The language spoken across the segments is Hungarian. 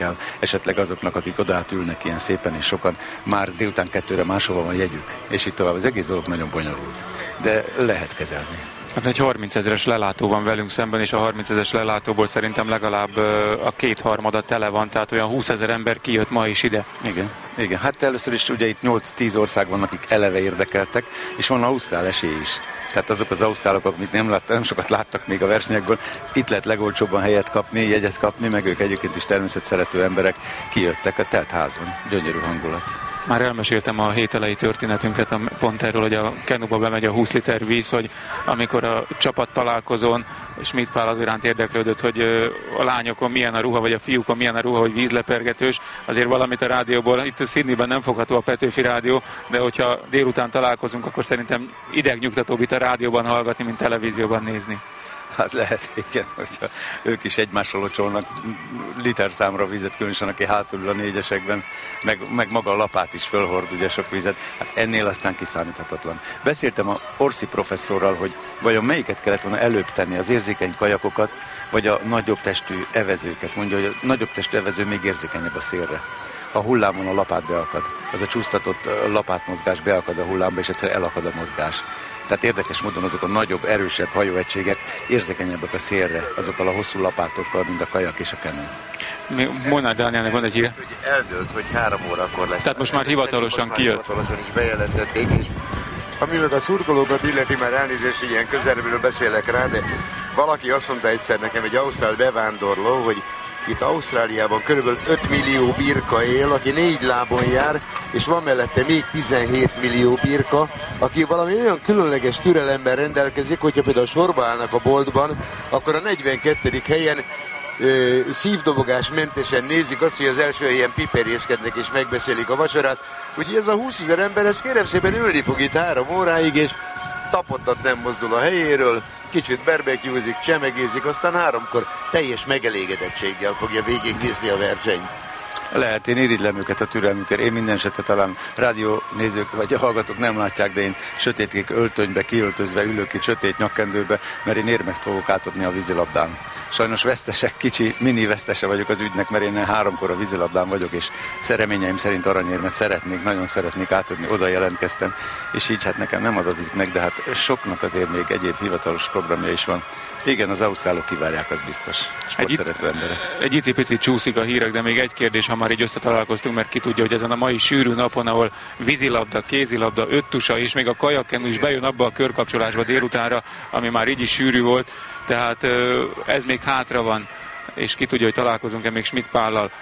kell esetleg azoknak, akik odát ülnek ilyen szépen és sokan, már délután 2-re máshova van jegyük, és így tovább. Az egész dolog nagyon bonyolult, de lehet kezelni. Hát egy 30 000-es lelátó van velünk szemben, és a 30 000-es lelátóból szerintem legalább a 2/3 tele van, tehát olyan 20 000 ember kijött ma is ide. Igen. Hát először is ugye itt 8-10 ország van, akik eleve érdekeltek, és van ausztrál esély is. Tehát azok az ausztrálok, akik nem sokat láttak még a versenyekből, itt lehet legolcsóbban jegyet kapni, meg ők egyébként is természetszerető emberek kijöttek a telt házban. Gyönyörű hangulat. Már elmeséltem a hét elejé történetünket pont erről, hogy a Kenuba bemegy a 20 liter víz, hogy amikor a csapat találkozón Schmidt Pál az iránt érdeklődött, hogy a lányokon milyen a ruha, vagy a fiúkon milyen a ruha, hogy vízlepergetős, azért valamit a rádióból, itt Sydneyben nem fogható a Petőfi rádió, de hogyha délután találkozunk, akkor szerintem idegnyugtatóbb itt a rádióban hallgatni, mint televízióban nézni. Hát lehet, igen, hogyha ők is egymásról locsolnak literszámra vizet, különösen aki hátulül a négyesekben, meg maga a lapát is fölhord ugye sok vizet, hát ennél aztán kiszámíthatatlan. Beszéltem a Orsi professzorral, hogy vajon melyiket kellett volna előbb tenni, az érzékeny kajakokat, vagy a nagyobb testű evezőket. Mondja, hogy a nagyobb testű evező még érzékenyebb a szélre. A hullámon a lapát beakad, az a csúsztatott lapátmozgás beakad a hullámba, és egyszer elakad a mozgás. Tehát érdekes módon azok a nagyobb, erősebb hajóegységek érzékenyebbek a szélre, azokkal a hosszú lapátokkal, mint a kajak és a kenú. Molnár Dánielnek van egy hír. Eldőlt, hogy 3 órakor lesz. Tehát most már hivatalosan kijött. Hivatalosan is bejelentették, és ami meg a szurkolókat illeti, már elnézést, ilyen közelről beszélek rá, de valaki azt mondta egyszer nekem, egy ausztrál bevándorló, hogy itt Ausztráliában körülbelül 5 millió birka él, aki 4 lábon jár, és van mellette még 17 millió birka, aki valami olyan különleges türelemmel rendelkezik, hogyha például sorba állnak a boltban, akkor a 42. helyen szívdobogás mentesen nézik azt, hogy az első helyen piperészkednek és megbeszélik a vacsorát. Úgyhogy ez a 20 000 ember, ez kérem szépen ülni fog itt 3 óráig, és tapottat nem mozdul a helyéről, kicsit barbecuezik, csemegézik, aztán 3-kor teljes megelégedettséggel fogja végignézni a versenyt. Lehet, én irigylem őket a türelmükért. Én minden esetre talán rádiónézők vagy hallgatók nem látják, de én sötétkék öltönybe, kiöltözve ülök itt sötét nyakkendőbe, mert én érmet fogok átadni a vízilabdán. Sajnos vesztesek, kicsi, mini vesztese vagyok az ügynek, mert én 3-kor a vízilabdán vagyok, és reményeim szerint aranyérmet nagyon szeretnék átadni, oda jelentkeztem, és így hát nekem nem adatik meg, de hát soknak azért még egyéb hivatalos programja is van. Igen, az ausztrálok kivárják, az biztos. Sportszerető emberek. Egy icipicit csúszik a hírek, de még egy kérdés, ha már így összetalálkoztunk, mert ki tudja, hogy ezen a mai sűrű napon, ahol vízilabda, kézilabda, öttusa, és még a kajakkenu is bejön abba a körkapcsolásba délutánra, ami már így is sűrű volt, tehát ez még hátra van, és ki tudja, hogy találkozunk-e még Schmidt Pállal.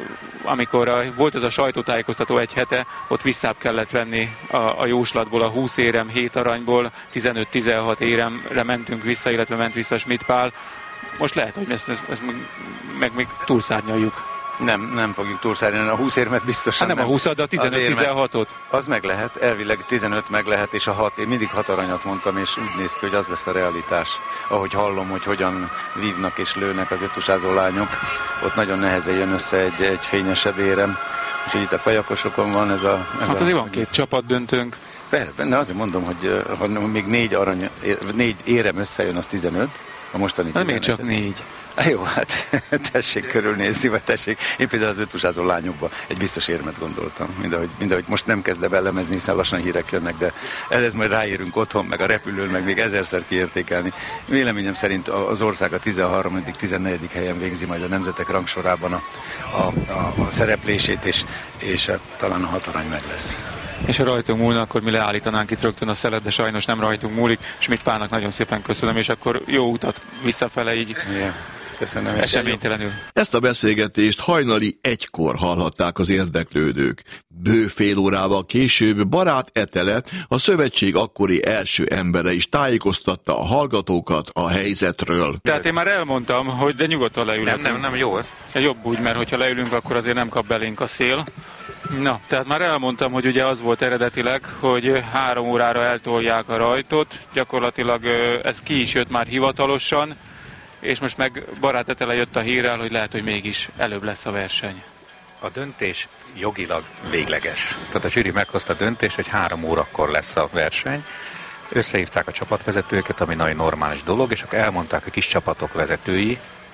Amikor volt ez a sajtótájékoztató egy hete, ott visszább kellett venni a jóslatból a 20 érem, 7 aranyból, 15-16 éremre mentünk vissza, illetve ment vissza Schmidt Pál. Most lehet, hogy ezt meg még túlszárnyaljuk. Nem fogjuk túlszárnyalni, a 20 érmet biztosan nem. Nem a 20, de a 15-16-ot. Az meg lehet, elvileg 15 meg lehet, és a 6, én mindig 6 aranyat mondtam, és úgy néz ki, hogy az lesz a realitás. Ahogy hallom, hogy hogyan vívnak és lőnek az öttusázó lányok, ott nagyon nehezen jön össze egy fényesebb érem. Úgyhogy itt a kajakosokon van ez a... Hát azért van 2 csapatdöntőnk. De azért mondom, hogy ha még 4 érem összejön, az 15. A mostani 15. Még csak 4. Jó, hát tessék körülnézni, vagy tessék. Én például az öttusázó lányokba egy biztos érmet gondoltam. Mindahogy most nem kezd belemezni, hiszen lassan hírek jönnek, de ez majd ráérünk otthon, meg a repülőn, meg még 1000-szer kiértékelni. Véleményem szerint az ország a 13.-14. helyen végzi majd a nemzetek rangsorában a szereplését, és talán a 6 arany meg lesz. És ha rajtunk múlna, akkor mi leállítanánk itt rögtön a szelet, de sajnos nem rajtunk múlik. Schmidt Pálnak nagyon szépen köszönöm, és akkor jó utat visszafele így. Yeah. Köszönöm. Eseménytelenül. Ezt a beszélgetést hajnali 1-kor hallhatták az érdeklődők. Bő fél órával később Barát Etele, a szövetség akkori első embere is tájékoztatta a hallgatókat a helyzetről. Tehát én már elmondtam, hogy de nyugodtan leülhetünk. Nem jó ez. Jobb úgy, mert hogyha leülünk, akkor azért nem kap belénk a szél. Na, tehát már elmondtam, hogy ugye az volt eredetileg, hogy 3 órára eltolják a rajtot, gyakorlatilag ez ki is jött már hivatalosan, és most meg Barát Etele jött a hírrel, hogy lehet, hogy mégis előbb lesz a verseny. A döntés jogilag végleges. Tehát a zsűri meghozta a döntést, hogy 3 órakor lesz a verseny. Összehívták a csapatvezetőket, ami nagyon normális dolog, és akkor elmondták a kis csapatok vezetői,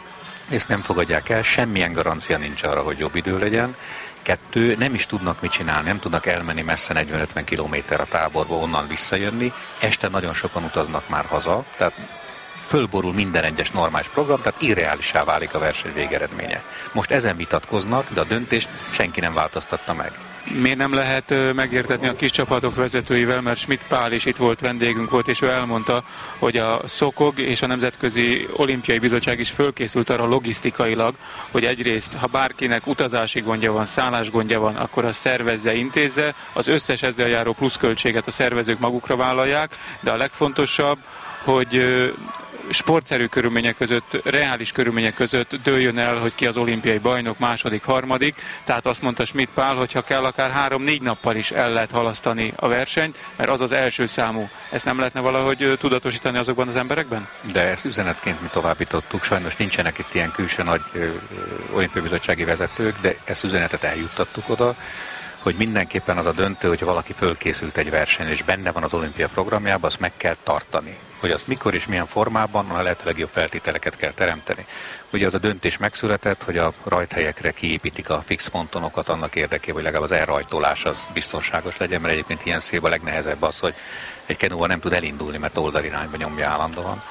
Ezt nem fogadják el, semmilyen garancia nincs arra, hogy jobb idő legyen. 2, nem is tudnak mit csinálni, nem tudnak elmenni messze 40-50 kilométer a táborba, onnan visszajönni. Este nagyon sokan utaznak már haza, tehát fölborul minden egyes normális program, tehát irreálissá válik a verseny végeredménye. Most ezen vitatkoznak, de a döntést senki nem változtatta meg. Miért nem lehet megértetni a kis csapatok vezetőivel, mert Schmidt Pál is itt volt, vendégünk volt, és ő elmondta, hogy a SZOKOG és a Nemzetközi Olimpiai Bizottság is fölkészült arra logisztikailag, hogy egyrészt, ha bárkinek utazási gondja van, szállásgondja van, akkor azt szervezze, intézze, az összes ezzel járó pluszköltséget a szervezők magukra vállalják, de a legfontosabb, hogy sportszerű körülmények között, reális körülmények között dőljön el, hogy ki az olimpiai bajnok, második, harmadik. Tehát azt mondta Schmidt Pál, hogy ha kell, akár 3-4 nappal is el lehet halasztani a versenyt, mert az az első számú. Ezt nem lehetne valahogy tudatosítani azokban az emberekben? De ezt üzenetként mi továbbítottuk. Sajnos nincsenek itt ilyen külső nagy olimpiai bizottsági vezetők, de ezt üzenetet eljuttattuk oda, hogy mindenképpen az a döntő, hogyha valaki fölkészült egy versenyre, és benne van az olimpia programjában, azt meg kell tartani. Hogy azt mikor és milyen formában, a lehető legjobb feltételeket kell teremteni. Ugye az a döntés megszületett, hogy a rajthelyekre kiépítik a fix pontonokat annak érdekében, hogy legalább az elrajtolás az biztonságos legyen, mert egyébként ilyen szép a legnehezebb az, hogy egy kenúval nem tud elindulni, mert oldalirányba nyomja állandóan.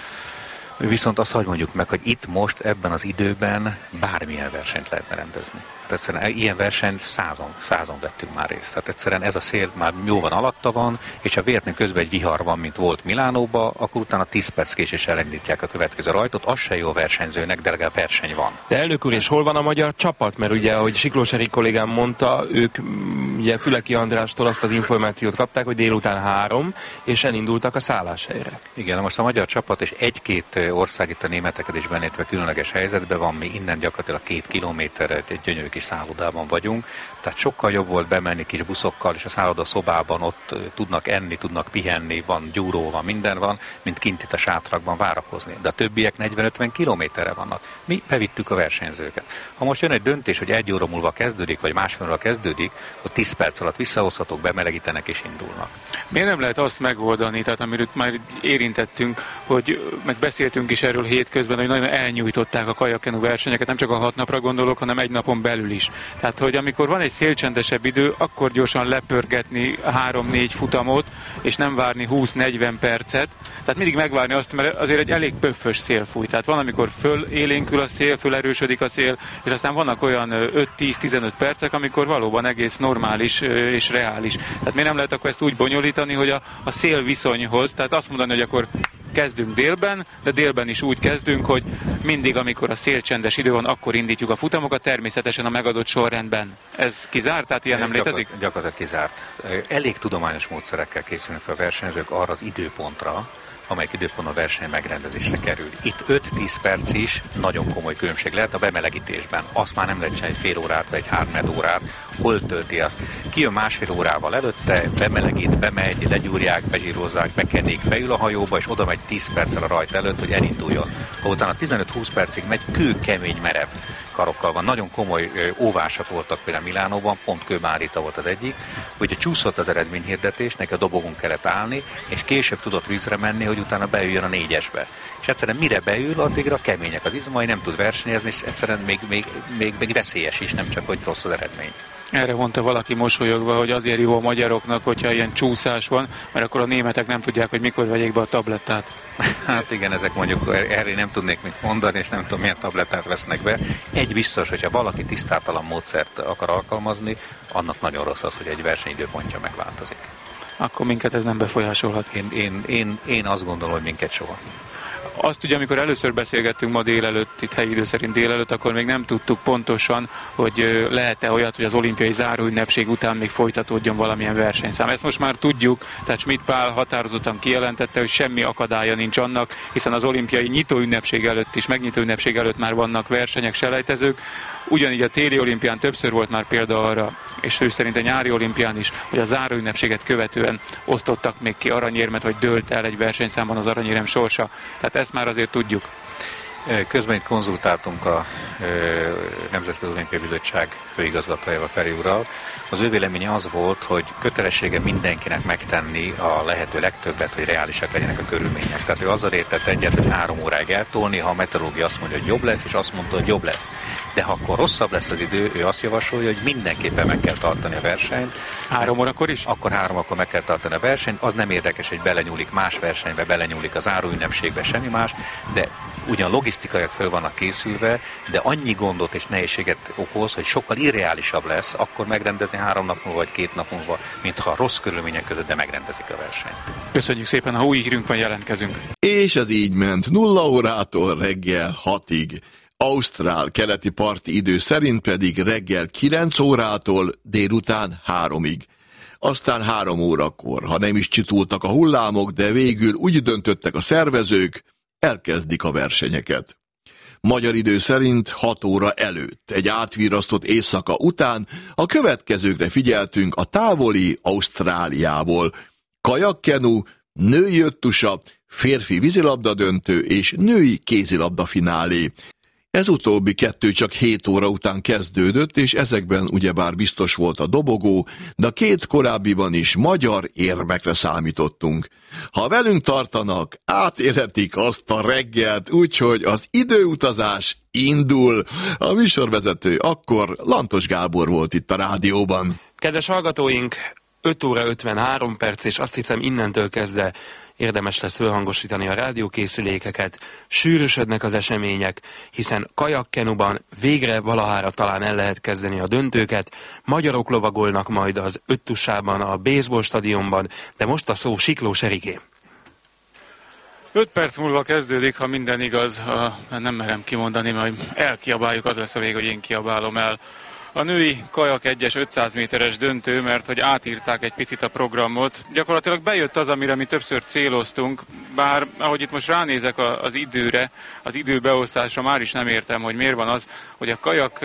Viszont azt, hogy mondjuk meg, hogy itt most ebben az időben bármilyen versenyt lehetne rendezni. Tehát egyszerűen ilyen versenyt százon vettünk már részt. Tehát egyszerűen ez a szél már jóban alatta van, és ha véletlenül közben egy vihar van, mint volt Milánóban, akkor utána 10 perc késéssel elindítják a következő rajtot. Az se jó a versenyzőnek, de legalább verseny van. De elnök úr, és hol van a magyar csapat? Mert ugye, ahogy Siklós Erik kollégám mondta, ők ugye Füleki Andrástól azt az információt kapták, hogy délután 3, és elindultak a szálláshelyre. Igen, most a magyar csapat és egy-két ország, itt a németeket is benétve különleges helyzetben van, mi innen gyakorlatilag 2 kilométerre egy gyönyörű kis szállodában vagyunk, tehát sokkal jobb volt bemenni kis buszokkal, és a szálloda szobában ott tudnak enni, tudnak pihenni, van gyúró, van minden van, mint kint itt a sátrakban várakozni. De a többiek 40-50 kilométerre vannak. Mi bevittük a versenyzőket. Ha most jön egy döntés, hogy 1 óra múlva kezdődik, vagy másfél óra kezdődik, ott 10 perc alatt visszahozhatók, bemelegítenek és indulnak. Miért nem lehet azt megoldani, tehát amiről már érintettünk, hogy meg beszéltünk is erről hétközben, hogy nagyon elnyújtották a kajakkenu versenyeket, nem csak a 6 napra gondolok, hanem egy napon belül is. Tehát, hogy amikor van egy szélcsendesebb idő, akkor gyorsan lepörgetni 3-4 futamot, és nem várni 20-40 percet. Tehát mindig megvárni azt, mert azért egy elég pöffös szél fúj. Tehát van, amikor fölélénkül a szél, fölerősödik a szél, és aztán vannak olyan 5-10-15 percek, amikor valóban egész normális és reális. Tehát miért nem lehet akkor ezt úgy bonyolítani, hogy a szél viszonyhoz, tehát azt mondani, hogy akkor kezdünk délben, de délben is úgy kezdünk, hogy mindig, amikor a szélcsendes idő van, akkor indítjuk a futamokat, természetesen a megadott sorrendben. Ez kizárt? Tehát ilyen nem létezik? Gyakorlatilag kizárt. Elég tudományos módszerekkel készülnek fel a versenyzők arra az időpontra, amelyik időpont a verseny megrendezésre kerül. Itt 5-10 perc is nagyon komoly különbség lehet a bemelegítésben. Azt már nem lehet csinálni egy fél órát, vagy egy 3 órát. Hol tölti azt? Kijön másfél órával előtte, bemelegít, bemegy, legyúrják, bezsírozzák, bekenik, beül a hajóba, és oda megy 10 perccel a rajt előtt, hogy elinduljon. Ha utána 15-20 percig megy, kőkemény merev karokkal van. Nagyon komoly óvások voltak például Milánóban, pont Kőmárita volt az egyik, hogy csúszott az eredményhirdetés, neki a dobogón kellett állni, és később tudott vízre menni, hogy utána beüljön a 4-esbe. És egyszerűen mire beül, addigra kemények az izmai, nem tud versenyezni, és egyszerűen még veszélyes is, nem csak hogy rossz az eredmény. Erre mondta valaki mosolyogva, hogy azért jó a magyaroknak, hogyha ilyen csúszás van, mert akkor a németek nem tudják, hogy mikor vegyék be a tablettát. Hát igen, ezek mondjuk, erre nem tudnék mit mondani, és nem tudom, milyen tablettát vesznek be. Egy biztos, hogyha valaki tisztátalan módszert akar alkalmazni, annak nagyon rossz az, hogy egy versenyidőpontja megváltozik. Akkor minket ez nem befolyásolhat. Én azt gondolom, hogy minket soha. Azt ugye, amikor először beszélgettünk ma délelőtt, itt helyi idő szerint délelőtt, akkor még nem tudtuk pontosan, hogy lehet-e olyat, hogy az olimpiai záróünnepség után még folytatódjon valamilyen versenyszám. Ezt most már tudjuk, tehát Schmidt Pál határozottan kijelentette, hogy semmi akadálya nincs annak, hiszen az olimpiai nyitóünnepség előtt is, megnyitó ünnepség előtt már vannak versenyek, selejtezők. Ugyanígy a téli olimpián többször volt már példa arra, és ő szerint a nyári olimpián is, hogy a záróünnepséget követően osztottak még ki aranyérmet, vagy dőlt el egy versenyszámban az aranyérem sorsa. Tehát ezt már azért tudjuk. Közben konzultáltunk a Nemzetközi Olimpiai Bizottság főigazgatójával, Feri úrral. Az ő véleménye az volt, hogy kötelessége mindenkinek megtenni a lehető legtöbbet, hogy reálisak legyenek a körülmények. Tehát ő azzal értett egyet, hogy 3 óráig eltolni, ha a meteorológia azt mondja, hogy jobb lesz, és azt mondta, hogy jobb lesz. De ha akkor rosszabb lesz az idő, ő azt javasolja, hogy mindenképpen meg kell tartani a versenyt. 3 órakor is? Akkor 3-kor meg kell tartani a versenyt. Az nem érdekes, hogy belenyúlik más versenybe, belenyúlik az záróünnepségbe, semmi más, de ugyan logisztikaiak föl vannak készülve, de annyi gondot és nehézséget okoz, hogy sokkal irreálisabb lesz akkor megrendezni 3 nap múlva vagy 2 nap múlva, mintha rossz körülmények között, de megrendezik a versenyt. Köszönjük szépen, ha új hírünk van, jelentkezünk. És ez így ment 0 órától reggel 6-ig. Ausztrál keleti parti idő szerint pedig reggel 9 órától délután 3-ig. Aztán 3 órakor, ha nem is csitultak a hullámok, de végül úgy döntöttek a szervezők, elkezdik a versenyeket. Magyar idő szerint 6 óra előtt, egy átvirrasztott éjszaka után a következőkre figyeltünk a távoli Ausztráliából. Kajakkenu, női öttusa, férfi vízilabda döntő és női kézilabda finálé. Ez utóbbi 2 csak 7 óra után kezdődött, és ezekben ugyebár biztos volt a dobogó, de a 2 korábbiban is magyar érmekre számítottunk. Ha velünk tartanak, átélhetik azt a reggelt, úgyhogy az időutazás indul. A műsorvezető akkor Lantos Gábor volt itt a rádióban. Kedves hallgatóink, 5 óra 53 perc, és azt hiszem innentől kezdve érdemes lesz fölhangosítani a rádiókészülékeket, sűrűsödnek az események, hiszen kajakkenuban végre valahára talán el lehet kezdeni a döntőket, magyarok lovagolnak majd az Öttusában, a baseball stadionban, de most a szó Siklós Eriké. 5 perc múlva kezdődik, ha minden igaz, nem merem kimondani, majd elkiabáljuk, az lesz a vég, hogy én kiabálom el. A női kajak 1-es 500 méteres döntő, mert hogy átírták egy picit a programot. Gyakorlatilag bejött az, amire mi többször céloztunk, bár ahogy itt most ránézek az időre, az időbeosztásra, már is nem értem, hogy miért van az, hogy a kajak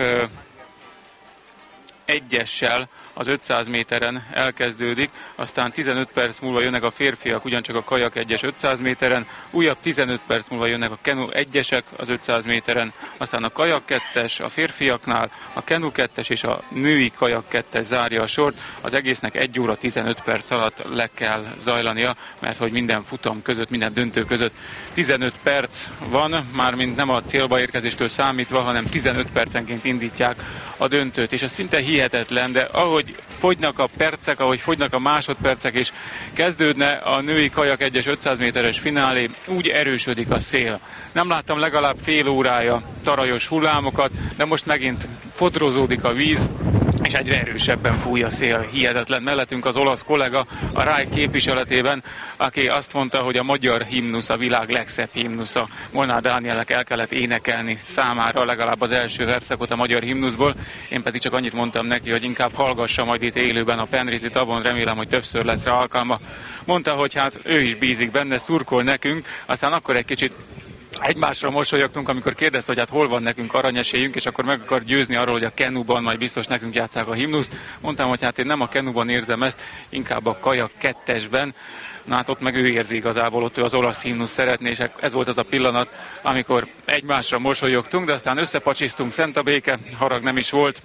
1-essel az 500 méteren elkezdődik, aztán 15 perc múlva jönnek a férfiak ugyancsak a kajak 1-es 500 méteren, újabb 15 perc múlva jönnek a kenu 1-esek az 500 méteren, aztán a kajak 2-es a férfiaknál, a kenu 2-es és a női kajak 2-es zárja a sort, az egésznek 1 óra 15 perc alatt le kell zajlania, mert hogy minden futam között, minden döntő között 15 perc van, mármint nem a célba érkezéstől számítva, hanem 15 percenként indítják a döntőt, és ez szinte hihetetlen, de ahogy fogynak a percek, ahogy fogynak a másodpercek, és kezdődne a női kajak 1-es 500 méteres finálé, úgy erősödik a szél. Nem láttam legalább fél órája tarajos hullámokat, de most megint fodrozódik a víz, és egyre erősebben fúj a szél. Hihetetlen. Mellettünk az olasz kollega a RAI képviseletében, aki azt mondta, hogy a magyar himnusz a világ legszebb himnusza. Molnár Dánielnek el kellett énekelni számára legalább az első verszakot a magyar himnuszból. Én pedig csak annyit mondtam neki, hogy inkább hallgassa majd itt élőben a Penrith-i tavon, remélem, hogy többször lesz rá alkalma. Mondta, hogy hát ő is bízik benne, szurkol nekünk, aztán akkor egy kicsit egymásra mosolyogtunk, amikor kérdezte, hogy hát hol van nekünk aranyesélyünk, és akkor meg akar győzni arról, hogy a kenuban majd biztos nekünk játsszák a himnuszt. Mondtam, hogy hát én nem a kenuban érzem ezt, inkább a kajak 2-esben. Na hát ott meg ő érzi igazából, ott ő az olasz himnusz szeretné, és ez volt az a pillanat, amikor egymásra mosolyogtunk, de aztán összepacsisztunk, szent a béke, harag nem is volt,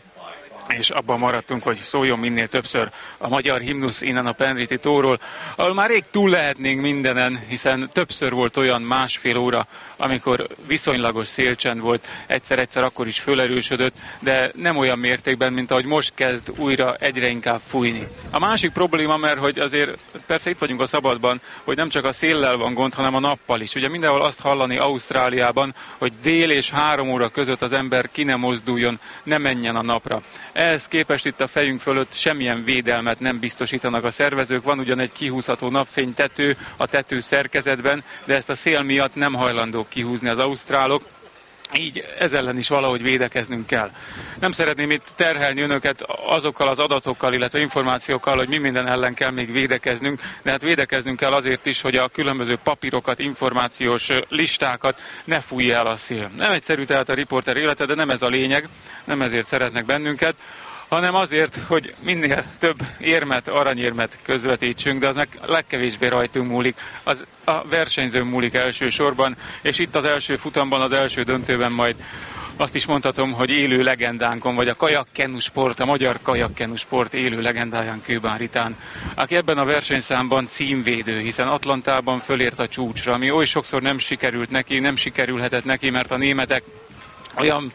és abban maradtunk, hogy szóljon minél többször a magyar himnusz innen a Penrith-i tóról, ahol már rég túl lehetnénk mindenen, hiszen többször volt olyan másfél óra, amikor viszonylagos szélcsend volt, egyszer-egyszer akkor is fölerősödött, de nem olyan mértékben, mint ahogy most kezd újra egyre inkább fújni. A másik probléma, mert hogy azért persze itt vagyunk a szabadban, hogy nem csak a széllel van gond, hanem a nappal is. Ugye mindenhol azt hallani Ausztráliában, hogy dél és 3 óra között az ember ki ne mozduljon, ne menjen a napra. Ehhez képest itt a fejünk fölött semmilyen védelmet nem biztosítanak a szervezők. Van ugyan egy kihúzható napfénytető a tető szerkezetben, de ezt a szél miatt nem hajlandók kihúzni az ausztrálok. Így ez ellen is valahogy védekeznünk kell. Nem szeretném itt terhelni önöket azokkal az adatokkal, illetve információkkal, hogy mi minden ellen kell még védekeznünk, de hát védekeznünk kell azért is, hogy a különböző papírokat, információs listákat ne fújja el a szél. Nem egyszerű tehát a riporter élete, de nem ez a lényeg, nem ezért szeretnek bennünket. hanem azért, hogy minél több érmet, aranyérmet közvetítsünk, de az meg legkevésbé rajtunk múlik, az a versenyzőn múlik elsősorban, és itt az első futamban, az első döntőben majd azt is mondhatom, hogy élő legendánkon, vagy a kajakkenu sport, a magyar kajakkenu sport élő legendáján Kőbán Ritán, aki ebben a versenyszámban címvédő, hiszen Atlantában fölért a csúcsra, ami oly sokszor nem sikerült neki, nem sikerülhetett neki, mert a németek olyan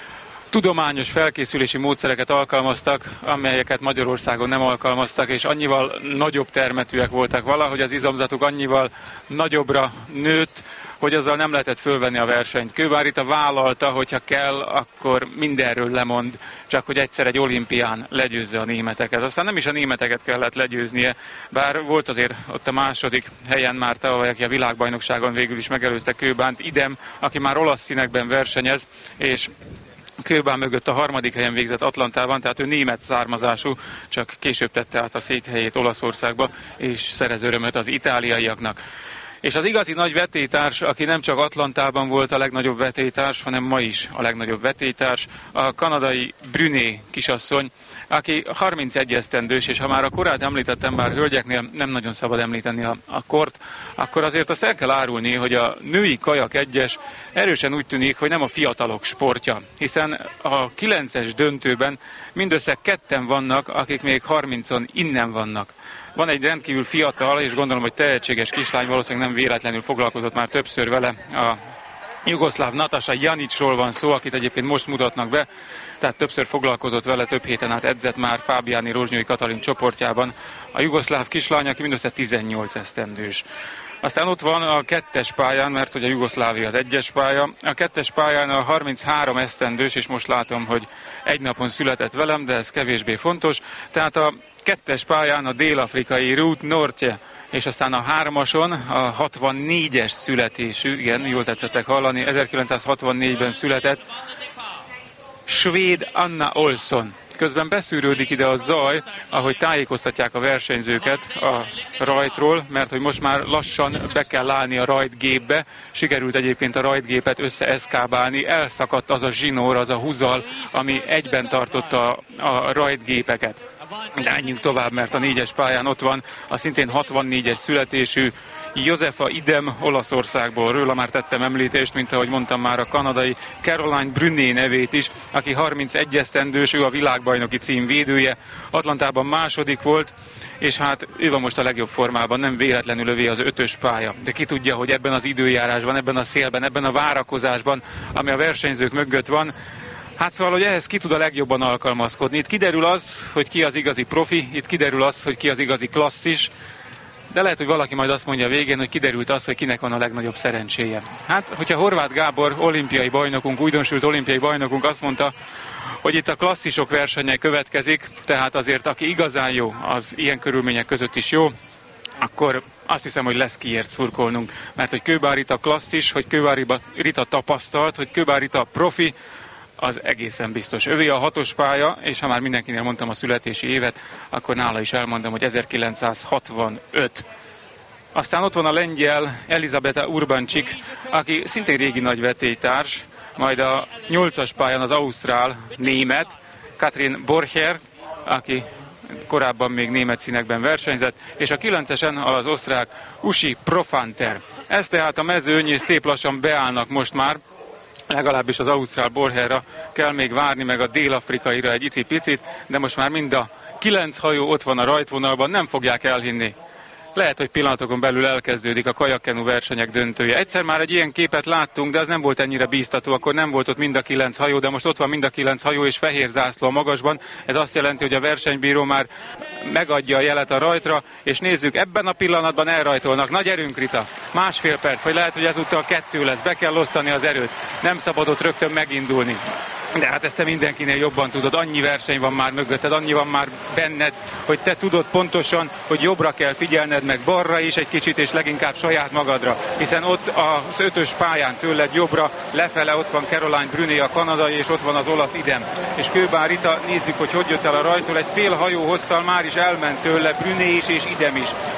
tudományos felkészülési módszereket alkalmaztak, amelyeket Magyarországon nem alkalmaztak, és annyival nagyobb termetűek voltak valahogy, az izomzatuk annyival nagyobbra nőtt, hogy azzal nem lehetett fölvenni a versenyt. Kőbán Rita vállalta, hogyha kell, akkor mindenről lemond, csak hogy egyszer egy olimpián legyőzze a németeket. Aztán nem is a németeket kellett legyőznie, bár volt azért ott a második helyen már tavaly, aki a világbajnokságon végül is megelőzte Kőbánt, Idem, aki már olasz színekben versenyez, és Kőbán mögött a harmadik helyen végzett Atlantában, tehát ő német származású, csak később tette át a székhelyét Olaszországba, és szerez örömöt az itáliaiaknak. És az igazi nagy vetélytárs, aki nem csak Atlantában volt a legnagyobb vetélytárs, hanem ma is a legnagyobb vetélytárs, a kanadai Brunet kisasszony, aki 31 esztendős, és ha már a korát említettem, bár hölgyeknél nem nagyon szabad említeni a kort, akkor azért azt el kell árulni, hogy a női kajak egyes erősen úgy tűnik, hogy nem a fiatalok sportja, hiszen a 9-es döntőben mindössze ketten vannak, akik még 30-on innen vannak. Van egy rendkívül fiatal, és gondolom, hogy tehetséges kislány, valószínűleg nem véletlenül foglalkozott már többször vele. A jugoszláv Nataša Janićról van szó, akit egyébként most mutatnak be, tehát többször foglalkozott vele, több héten át edzett már Fábiáni Rozsnyói Katalin csoportjában. A jugoszláv kislány, aki mindössze 18 esztendős. Aztán ott van a kettes pályán, mert hogy a Jugoszlávia az egyes pálya. A kettes pályán a 33 esztendős, és most látom, hogy egy napon született velem, de ez kevésbé fontos. Tehát a kettes pályán a dél-afrikai Ruud Nortje, és aztán a hármason a 64-es születésű, igen, jól tetszettek hallani, 1964-ben született svéd Anna Olsson. Közben beszűrődik ide a zaj, ahogy tájékoztatják a versenyzőket a rajtról, mert hogy most már lassan be kell állni a rajtgépbe. Sikerült egyébként a rajtgépet összeeszkábálni, elszakadt az a zsinór, az a húzal, ami egyben tartotta a rajtgépeket. De menjünk tovább, mert a 4-es pályán ott van a szintén 64-es születésű Josefa Idem Olaszországból. Róla már tettem említést, mint ahogy mondtam már, a kanadai Caroline Brunet nevét is, aki 31 esztendős, ő a világbajnoki cím védője. Atlantában második volt, és hát ő van most a legjobb formában, nem véletlenül övé az 5-ös pálya. De ki tudja, hogy ebben az időjárásban, ebben a szélben, ebben a várakozásban, ami a versenyzők mögött van, hát szóval, hogy ehhez ki tud a legjobban alkalmazkodni. Itt kiderül az, hogy ki az igazi profi, itt kiderül az, hogy ki az igazi klasszis, de lehet, hogy valaki majd azt mondja a végén, hogy kiderült az, hogy kinek van a legnagyobb szerencséje. Hát, hogyha Horváth Gábor olimpiai bajnokunk, újdonsült olimpiai bajnokunk azt mondta, hogy itt a klasszisok versenye következik, tehát azért aki igazán jó, az ilyen körülmények között is jó, akkor azt hiszem, hogy lesz kiért szurkolnunk. Mert hogy Kőbán Rita klasszis, hogy Kőbán Rita tapasztalt, hogy Kőbán Rita profi, az egészen biztos. Övé a 6-os pálya, és ha már mindenkinél mondtam a születési évet, akkor nála is elmondom, hogy 1965. Aztán ott van a lengyel Elizabeta Urbancsik, aki szintén régi nagy vetélytárs, majd a 8-as pályán az ausztrál német Katrin Borcher, aki korábban még német színekben versenyzett, és a 9-esen az osztrák Usi Profanter. Ez tehát a mezőny, és szép lassan beállnak most már, legalábbis az ausztrál Borcherra kell még várni, meg a dél-afrikaira egy icipicit, de most már mind a 9 hajó ott van a rajtvonalban, nem fogják elhinni. Lehet, hogy pillanatokon belül elkezdődik a kajakkenu versenyek döntője. Egyszer már egy ilyen képet láttunk, de az nem volt ennyire bíztató, akkor nem volt ott mind a 9 hajó, de most ott van mind a 9 hajó és fehér zászló a magasban. Ez azt jelenti, hogy a versenybíró már megadja a jelet a rajtra, és nézzük, ebben a pillanatban elrajtolnak. Nagy erőnk, Rita. Másfél perc, vagy lehet, hogy ezúttal 2 lesz. Be kell osztani az erőt. Nem szabad ott rögtön megindulni. De hát ezt te mindenkinél jobban tudod, annyi verseny van már mögötted, annyi van már benned, hogy te tudod pontosan, hogy jobbra kell figyelned, meg balra is egy kicsit, és leginkább saját magadra. Hiszen ott az 5-ös pályán tőled jobbra, lefele ott van Caroline Brunet, a kanadai, és ott van az olasz Idem. És Kőbán Rita, nézzük, hogy jött el a rajtól, egy fél hajó hosszal már is elment tőle Brunet is és Idem is.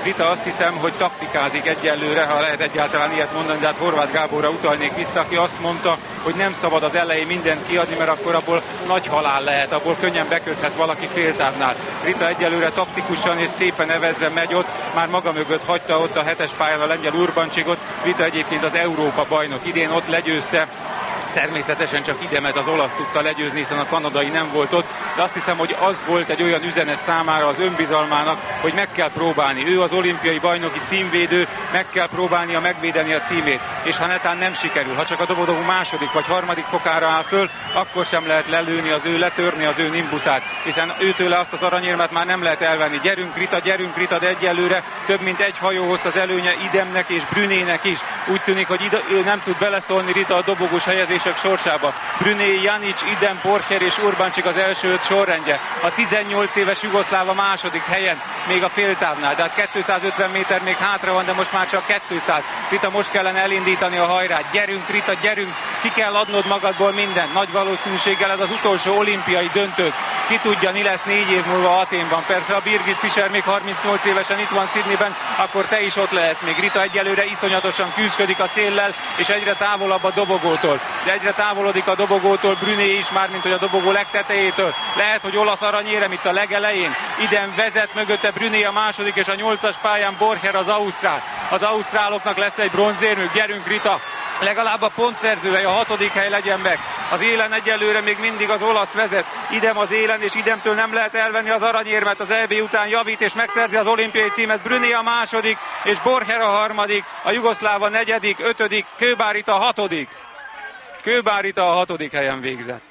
Rita azt hiszem, hogy taktikázik egyelőre, ha lehet egyáltalán ilyet mondani, de hát Horváth Gáborra utalnék vissza, aki azt mondta, hogy nem szabad az elején mindent kiadni, mert akkor abból nagy halál lehet, abból könnyen beköthet valaki féltávnál. Rita egyelőre taktikusan és szépen evezve megy ott, már maga mögött hagyta ott a 7-es pályán a lengyel Urbancsigot. Rita egyébként az Európa bajnok, idén ott legyőzte. Természetesen csak Idemet az olasz tudta legyőzni, hiszen a kanadai nem volt ott, de azt hiszem, hogy az volt egy olyan üzenet számára az önbizalmának, hogy meg kell próbálni. Ő az olimpiai bajnoki címvédő, meg kell próbálnia megvédeni a címét, és ha netán nem sikerül, ha csak a dobogó második vagy harmadik fokára áll föl, akkor sem lehet lelőni letörni az ő nimbuszát, hiszen őtőle azt az aranyérmet már nem lehet elvenni. Gyerünk Rita, de egyelőre több mint egy hajóhoz az előnye Idemnek és Brunének is. Úgy tűnik, hogy ő nem tud beleszólni Rita a dobogós helyezések sorsába. Bruné, Janic, Idem, Borcher és Urbancsik az első 5 sorrendje. A 18 éves jugoszláv a második helyen, még a féltávnál, de hát 250 méter még hátra van, de most már csak 200. Rita, most kellene elindítani a hajrát. Gyerünk Rita, gyerünk! Ki kell adnod magadból mindent. Nagy valószínűséggel ez az utolsó olimpiai döntő. Ki tudja, mi lesz 4 év múlva Athénban. Persze, ha Birgit Fischer még 38 évesen itt van Sydneyben, akkor te is ott lehetsz. Még Rita egyelőre iszonyatosan küzdik a széllel, és egyre távolabb a dobogótól. De egyre távolodik a dobogótól Bruné is, mármint hogy a dobogó legtetejétől. Lehet, hogy olasz aranyérem itt a legelején. Idem vezet, mögötte Bruné a második, és a 8-as pályán Borcher az ausztrál. Az ausztráloknak lesz egy bronzérmük. Gyerünk Rita! Legalább a pontszerzőhely, a 6. hely legyen meg. Az élen egyelőre még mindig az olasz vezet. Idem az élen, és Idemtől nem lehet elvenni az aranyérmet. Az EB után javít és megszerzi az olimpiai címet. Bruné a második, és Borcher a harmadik, a jugoszláv a 4., 5., Kőbár-Rita a 6. Kőbár-Rita a 6. helyen végzett.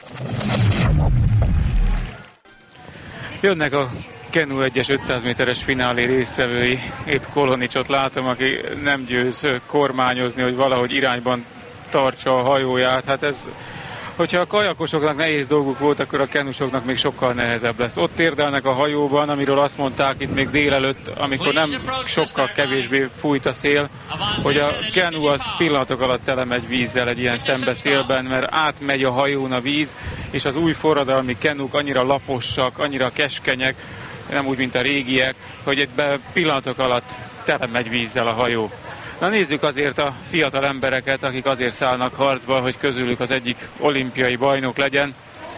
Jönnek a Kenu 1-es 500 méteres finálé résztvevői. Épp Kolonicsot látom, aki nem győz kormányozni, hogy valahogy irányban tartsa a hajóját. Hát ez, hogyha a kajakosoknak nehéz dolguk volt, akkor a kenusoknak még sokkal nehezebb lesz. Ott térdelnek a hajóban, amiről azt mondták itt még délelőtt, amikor nem sokkal kevésbé fújt a szél, hogy a kenu az pillanatok alatt telemegy vízzel egy ilyen szembeszélben, mert átmegy a hajón a víz, és az új forradalmi kenuk annyira laposak, annyira keskenyek, nem úgy, mint a régiek, hogy egy pillanatok alatt telemegy vízzel a hajó. Na nézzük azért a fiatal embereket, akik azért szállnak harcba, hogy közülük az egyik olimpiai bajnok legyen.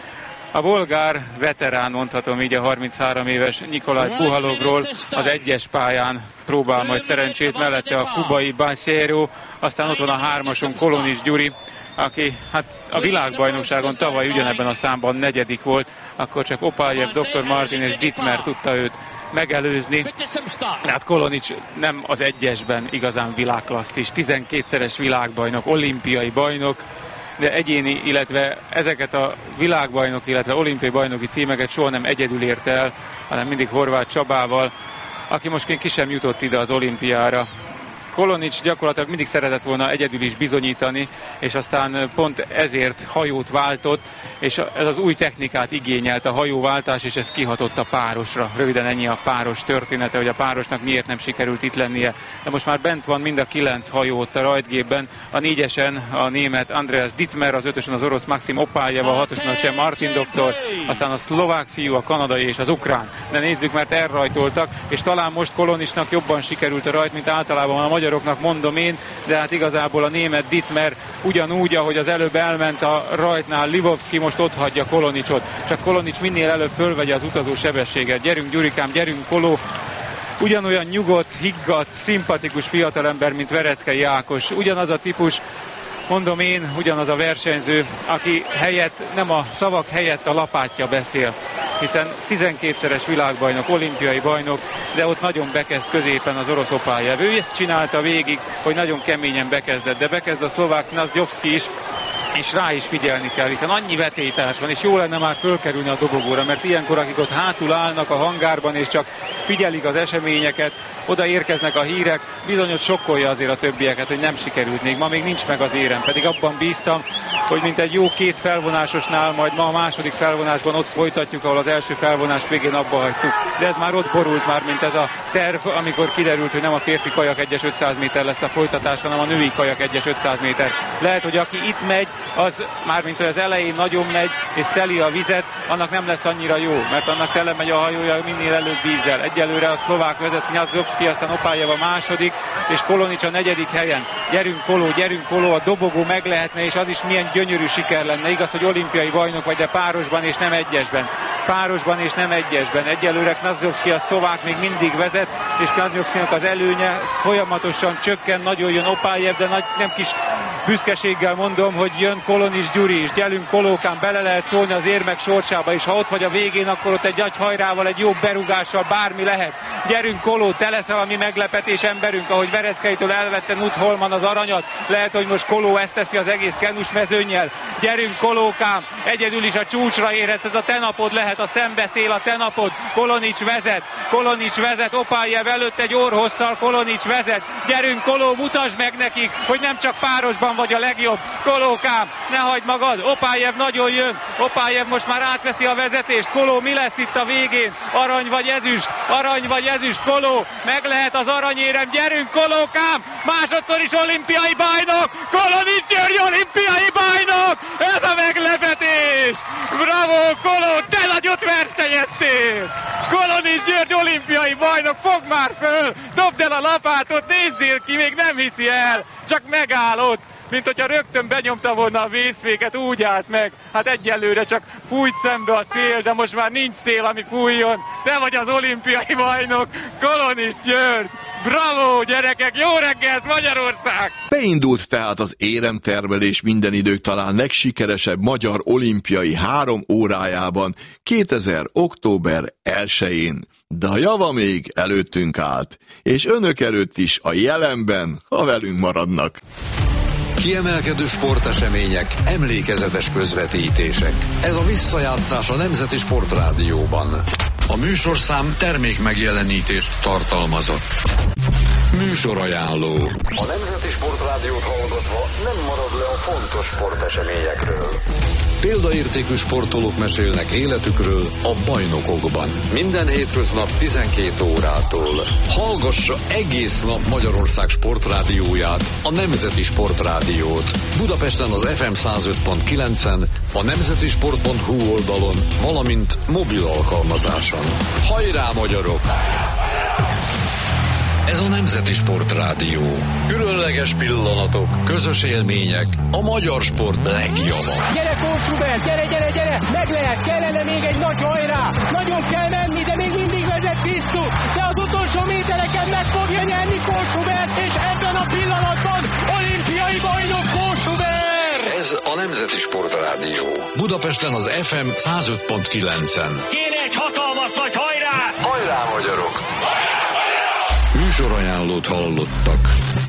A bolgár veterán, mondhatom így, a 33 éves Nikolaj Puhalogról az 1-es pályán próbál majd szerencsét, mellette a kubai Bancero, aztán ott van a 3-ason Kolonics Gyuri, aki hát a világbajnokságon tavaly ugyanebben a számban 4. volt, akkor csak Opályev, Dr. Martin és Dittmer tudta őt megelőzni. Hát Kolonics nem az 1-esben igazán világklasszis, 12-szeres világbajnok, olimpiai bajnok, de egyéni, illetve ezeket a világbajnok, illetve olimpiai bajnoki címeket soha nem egyedül ért el, hanem mindig Horváth Csabával, aki most ki sem jutott ide az olimpiára. Kolonics gyakorlatilag mindig szeretett volna egyedül is bizonyítani, és aztán pont ezért hajót váltott, és ez az új technikát igényelt a hajóváltás, és ez kihatott a párosra. Röviden ennyi a páros története, hogy a párosnak miért nem sikerült itt lennie. De most már bent van mind a 9 hajó ott a rajtgépben, a 4-esen a német Andreas Dittmer, az 5-ösen az orosz Maxim Opályev, a 6-oson a cseh Martin doktor, aztán a szlovák fiú, a kanadai és az ukrán. De nézzük, mert elrajtoltak, és talán most Kolonicsnak jobban sikerült a rajt, mint általában a magyaroknak, mondom én, de hát igazából a német Dittmer ugyanúgy, ahogy az előbb elment a rajtnál Livovski, most ott hagyja Kolonicsot. Csak Kolonics minél előbb fölvegye az utazó sebességet. Gyerünk Gyurikám, gyerünk Koló! Ugyanolyan nyugodt, higgadt, szimpatikus fiatalember, mint Vereckei Ákos. Ugyanaz a típus, mondom én, ugyanaz a versenyző, aki helyett, nem a szavak helyett a lapátja beszél. Hiszen 12-szeres világbajnok, olimpiai bajnok, de ott nagyon bekezd középen az orosz Opályev. Ő ezt csinálta végig, hogy nagyon keményen bekezdett, de bekezd a szlovák Nazjovszki is, és rá is figyelni kell, hiszen annyi vetélytárs van, és jó lenne már fölkerülni a dobogóra, mert ilyenkor, akik ott hátul állnak a hangárban, és csak figyelik az eseményeket, oda érkeznek a hírek, bizony ott sokkolja azért a többieket, hogy nem sikerült még, ma még nincs meg az érem, pedig abban bíztam, hogy mint egy jó 2 felvonásosnál, majd ma a második felvonásban ott folytatjuk, ahol az első felvonás végén abba hagytuk. De ez már ott borult már, mint ez a terv, amikor kiderült, hogy nem a férfi kajak 1-es 500 méter lesz a folytatás, hanem a női kajak 1-es 500 méter. Lehet, hogy aki itt megy, az mármint, hogy az elején nagyon megy és szeli a vizet, annak nem lesz annyira jó, mert annak tele megy a hajója minél előbb vízzel. Egyelőre a szlovák vezet, Nyazovszki, aztán Opályev a második, és Kolonics a negyedik helyen. Gyerünk Koló, a dobogó meg lehetne, és az is milyen gyönyörű siker lenne. Igaz, hogy olimpiai bajnok vagy, de párosban és nem egyesben. Egyelőre Knazovszki a szlovák még mindig vezet, és Knazovszkinak az előnye folyamatosan csökken, nagyon jön Opályev, de nem kis büszkeséggel mondom, hogy jön Kolonics Gyuri is. Gyerünk Kolókán, bele lehet szólni az érmek sorsába, és ha ott vagy a végén, akkor ott egy nagy hajrával, egy jó berúgással bármi lehet. Gyerünk Koló, te leszel a mi meglepetés emberünk, ahogy Vereckelytől elvette Nut Holman az aranyat. Lehet, hogy most Koló ezt teszi az egész kenus mezőnnyel. Gyerünk Kolókám, egyedül is a csúcsra érhetsz, ez a te napod lehet, a szembeszél a te napod. Kolonics vezet, Opályev előtt egy orrhosszal, Kolonics vezet. Gyerünk Koló, mutasd meg nekik, hogy nem csak párosban vagy a legjobb. Kolókám, ne hagyd magad, Opályev nagyon jön, Opályev most már átveszi a vezetést. Koló, mi lesz itt a végén? Arany vagy ezüst, Koló, meg lehet az aranyérem, gyerünk Kolókám, másodszor is olimpiai bajnok, Kolonics György olimpiai bajnok, ez a meglepetés! Bravo, Koló, te nagyot versenyeztél! Kolonics György olimpiai bajnok, fogd már föl, dobd el a lapátot, nézzél ki, még nem hiszi el, csak megállott, mint hogyha rögtön benyomta volna a vészféket, úgy állt meg. Hát egyelőre csak fújt szembe a szél, de most már nincs szél, ami fújjon. Te vagy az olimpiai bajnok, Kolonics György! Bravo, gyerekek! Jó reggelt, Magyarország! Beindult tehát az éremtermelés minden idők talán legsikeresebb magyar olimpiai 3 órájában 2000. október 1-én. De a java még előttünk állt, és önök előtt is a jelenben, ha velünk maradnak. Kiemelkedő sportesemények, emlékezetes közvetítések. Ez a visszajátszás a Nemzeti Sportrádióban. A műsorszám termékmegjelenítést tartalmazott. Műsorajánló. A Nemzeti Sportrádiót hallgatva nem marad le a fontos sporteseményekről. Példaértékű sportolók mesélnek életükről a bajnokokban. Minden hétköznap 12 órától. Hallgassa egész nap Magyarország sportrádióját, a Nemzeti Sportrádiót. Budapesten az FM 105.9-en, a nemzetisport.hu oldalon, valamint mobil alkalmazáson. Hajrá, magyarok! Ez a Nemzeti Sportrádió. Különleges pillanatok, közös élmények, a magyar sport legjava. Gyere, Kósubert, gyere! Meg lehet, kellene még egy nagy hajrá! Nagyon kell menni, de még mindig vezet Krisztus! De az utolsó métereken meg fogja nyerni Kósubert, és ebben a pillanatban olimpiai bajnok Kósubert! Ez a Nemzeti Sportrádió. Budapesten az FM 105.9-en. Kéne egy hatalmas nagy hajrá! Hajrá, magyarok! Műsorajánlót hallottak.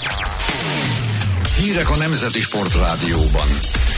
Hírek a Nemzeti Sportrádióban.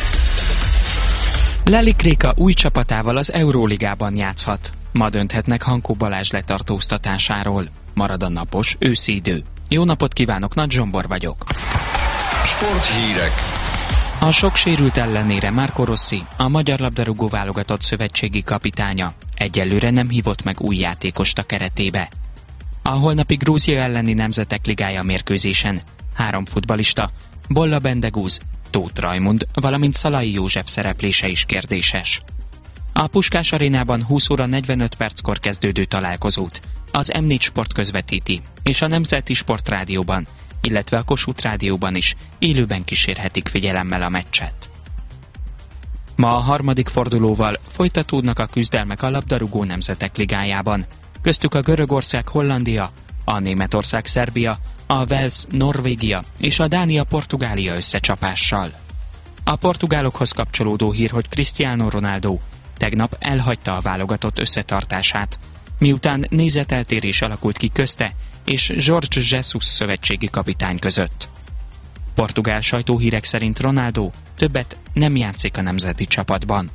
Lelik Réka új csapatával az Euróligában játszhat. Ma dönthetnek Hankó Balázs letartóztatásáról. Marad a napos, őszi idő. Jó napot kívánok, Nagy Zsombor vagyok. Sporthírek. A sok sérült ellenére Marco Rossi, a magyar labdarúgó válogatott szövetségi kapitánya, egyelőre nem hívott meg új játékost a keretébe. A holnapi Grúzia elleni Nemzetek Ligája mérkőzésen 3 futballista, Bolla Bendegúz, Tóth Rajmund, valamint Szalai József szereplése is kérdéses. A Puskás Arénában 20 óra 45 perckor kezdődő találkozót az M4 Sport közvetíti, és a Nemzeti Sportrádióban, illetve a Kossuth Rádióban is élőben kísérhetik figyelemmel a meccset. Ma a harmadik fordulóval folytatódnak a küzdelmek a labdarúgó Nemzetek Ligájában, köztük a Görögország-Hollandia, a Németország-Szerbia, a Wales-Norvégia és a Dánia-Portugália összecsapással. A portugálokhoz kapcsolódó hír, hogy Cristiano Ronaldo tegnap elhagyta a válogatott összetartását, miután nézeteltérés alakult ki közte és Jorge Jesus szövetségi kapitány között. Portugál sajtóhírek szerint Ronaldo többet nem játszik a nemzeti csapatban.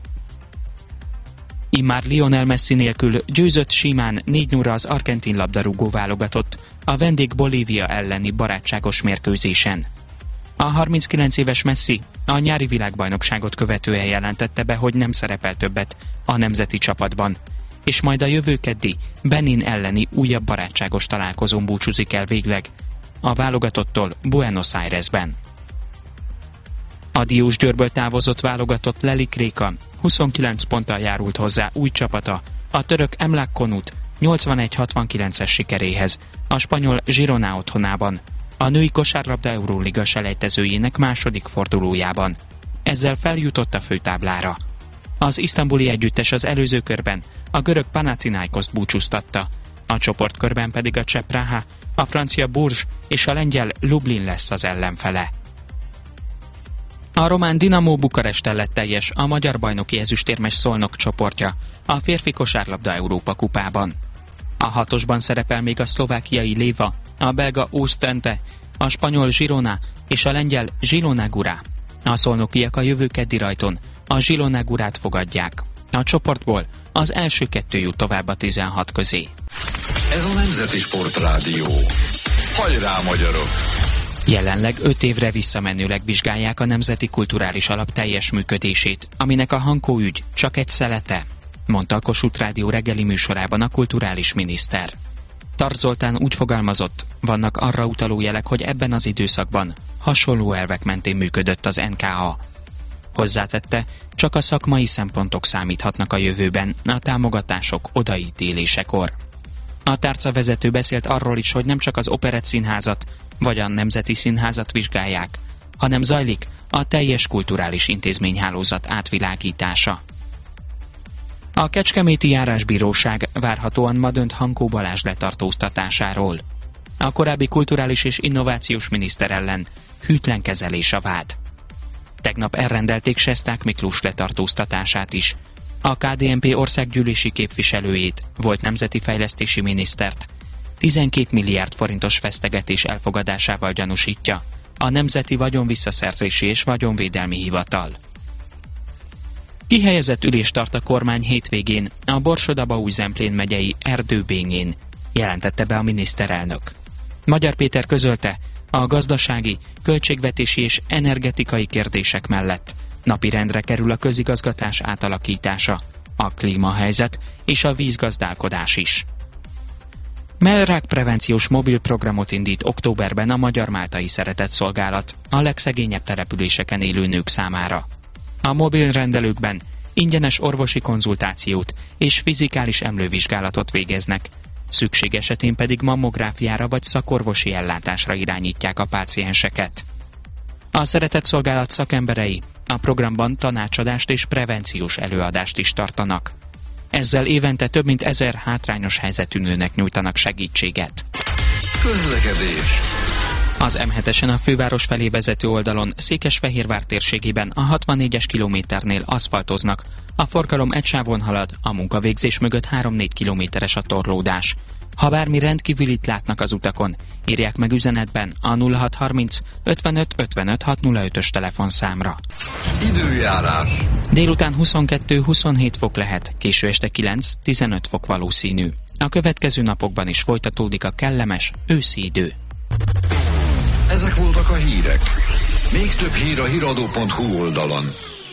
Immár Lionel Messi nélkül győzött simán 4-0 az argentin labdarúgó válogatott a vendég Bolívia elleni barátságos mérkőzésen. A 39 éves Messi a nyári világbajnokságot követően jelentette be, hogy nem szerepel többet a nemzeti csapatban, és majd a jövő keddi Benin elleni újabb barátságos találkozón búcsúzik el végleg a válogatottól Buenos Airesben. A Diósgyőrből távozott válogatott Lelik Réka 29 ponttal járult hozzá új csapata a török Emlak Konut 81-69-es sikeréhez a spanyol Girona otthonában, a női kosárlabda Euróliga selejtezőjének második fordulójában. Ezzel feljutott a főtáblára. Az isztambuli együttes az előző körben a görög Panathinaikoszt búcsúztatta, a csoportkörben pedig a cseh Praha, a francia Bourges és a lengyel Lublin lesz az ellenfele. A román Dinamo Bukaresttel lett teljes a magyar bajnoki ezüstérmes Szolnok csoportja a férfi kosárlabda Európa kupában. A hatosban szerepel még a szlovákiai Léva, a belga Oostende, a spanyol Girona és a lengyel Zielona Góra. A szolnokiak a jövő keddi rajton a Zielona Górát fogadják. A csoportból az első 2 jut tovább a 16 közé. Ez a Nemzeti Sportrádió. Hajrá, magyarok! Jelenleg 5 évre visszamenőleg vizsgálják a Nemzeti Kulturális Alap teljes működését, aminek a Hankó ügy csak egy szelete, mondta a Kossuth Rádió reggeli műsorában a kulturális miniszter. Tarts Zoltán úgy fogalmazott, vannak arra utaló jelek, hogy ebben az időszakban hasonló elvek mentén működött az NKA. Hozzátette, csak a szakmai szempontok számíthatnak a jövőben a támogatások odaítélésekor. A tárcavezető beszélt arról is, hogy nem csak az Operett Színházat vagy a Nemzeti Színházat vizsgálják, hanem zajlik a teljes kulturális intézményhálózat átvilágítása. A Kecskeméti Járásbíróság várhatóan ma dönt Hankó Balázs letartóztatásáról. A korábbi kulturális és innovációs miniszter ellen hűtlen kezelés a vád. Tegnap elrendelték Sesták Miklós letartóztatását is. A KDNP országgyűlési képviselőjét, volt nemzeti fejlesztési minisztert 12 milliárd forintos vesztegetés elfogadásával gyanúsítja a Nemzeti Vagyonvisszaszerzési és Vagyonvédelmi Hivatal. Kihelyezett ülést tart a kormány hétvégén a Borsod-Abaúj-Zemplén megyei Erdőbényén, jelentette be a miniszterelnök. Magyar Péter közölte, a gazdasági, költségvetési és energetikai kérdések mellett napirendre kerül a közigazgatás átalakítása, a klímahelyzet és a vízgazdálkodás is. Mellrák prevenciós mobil programot indít októberben a Magyar Máltai Szeretetszolgálat a legszegényebb településeken élő nők számára. A mobil rendelőkben ingyenes orvosi konzultációt és fizikális emlővizsgálatot végeznek, szükség esetén pedig mammográfiára vagy szakorvosi ellátásra irányítják a pácienseket. A Szeretetszolgálat szakemberei a programban tanácsadást és prevenciós előadást is tartanak. Ezzel évente több mint 1000 hátrányos helyzetű nőnek nyújtanak segítséget. Közlekedés. Az M7-esen a főváros felé vezető oldalon Székesfehérvár térségében a 64-es kilométernél aszfaltoznak. A forgalom egy sávon halad, a munkavégzés mögött 3-4 kilométeres a torlódás. Ha bármi rendkívülit látnak az utakon, írják meg üzenetben a 0630 55 55 605-ös telefonszámra. Időjárás. Délután 22-27 fok lehet, késő este 9-15 fok valószínű. A következő napokban is folytatódik a kellemes őszi idő. Ezek voltak a hírek. Még több hír a hiradó.hu oldalon.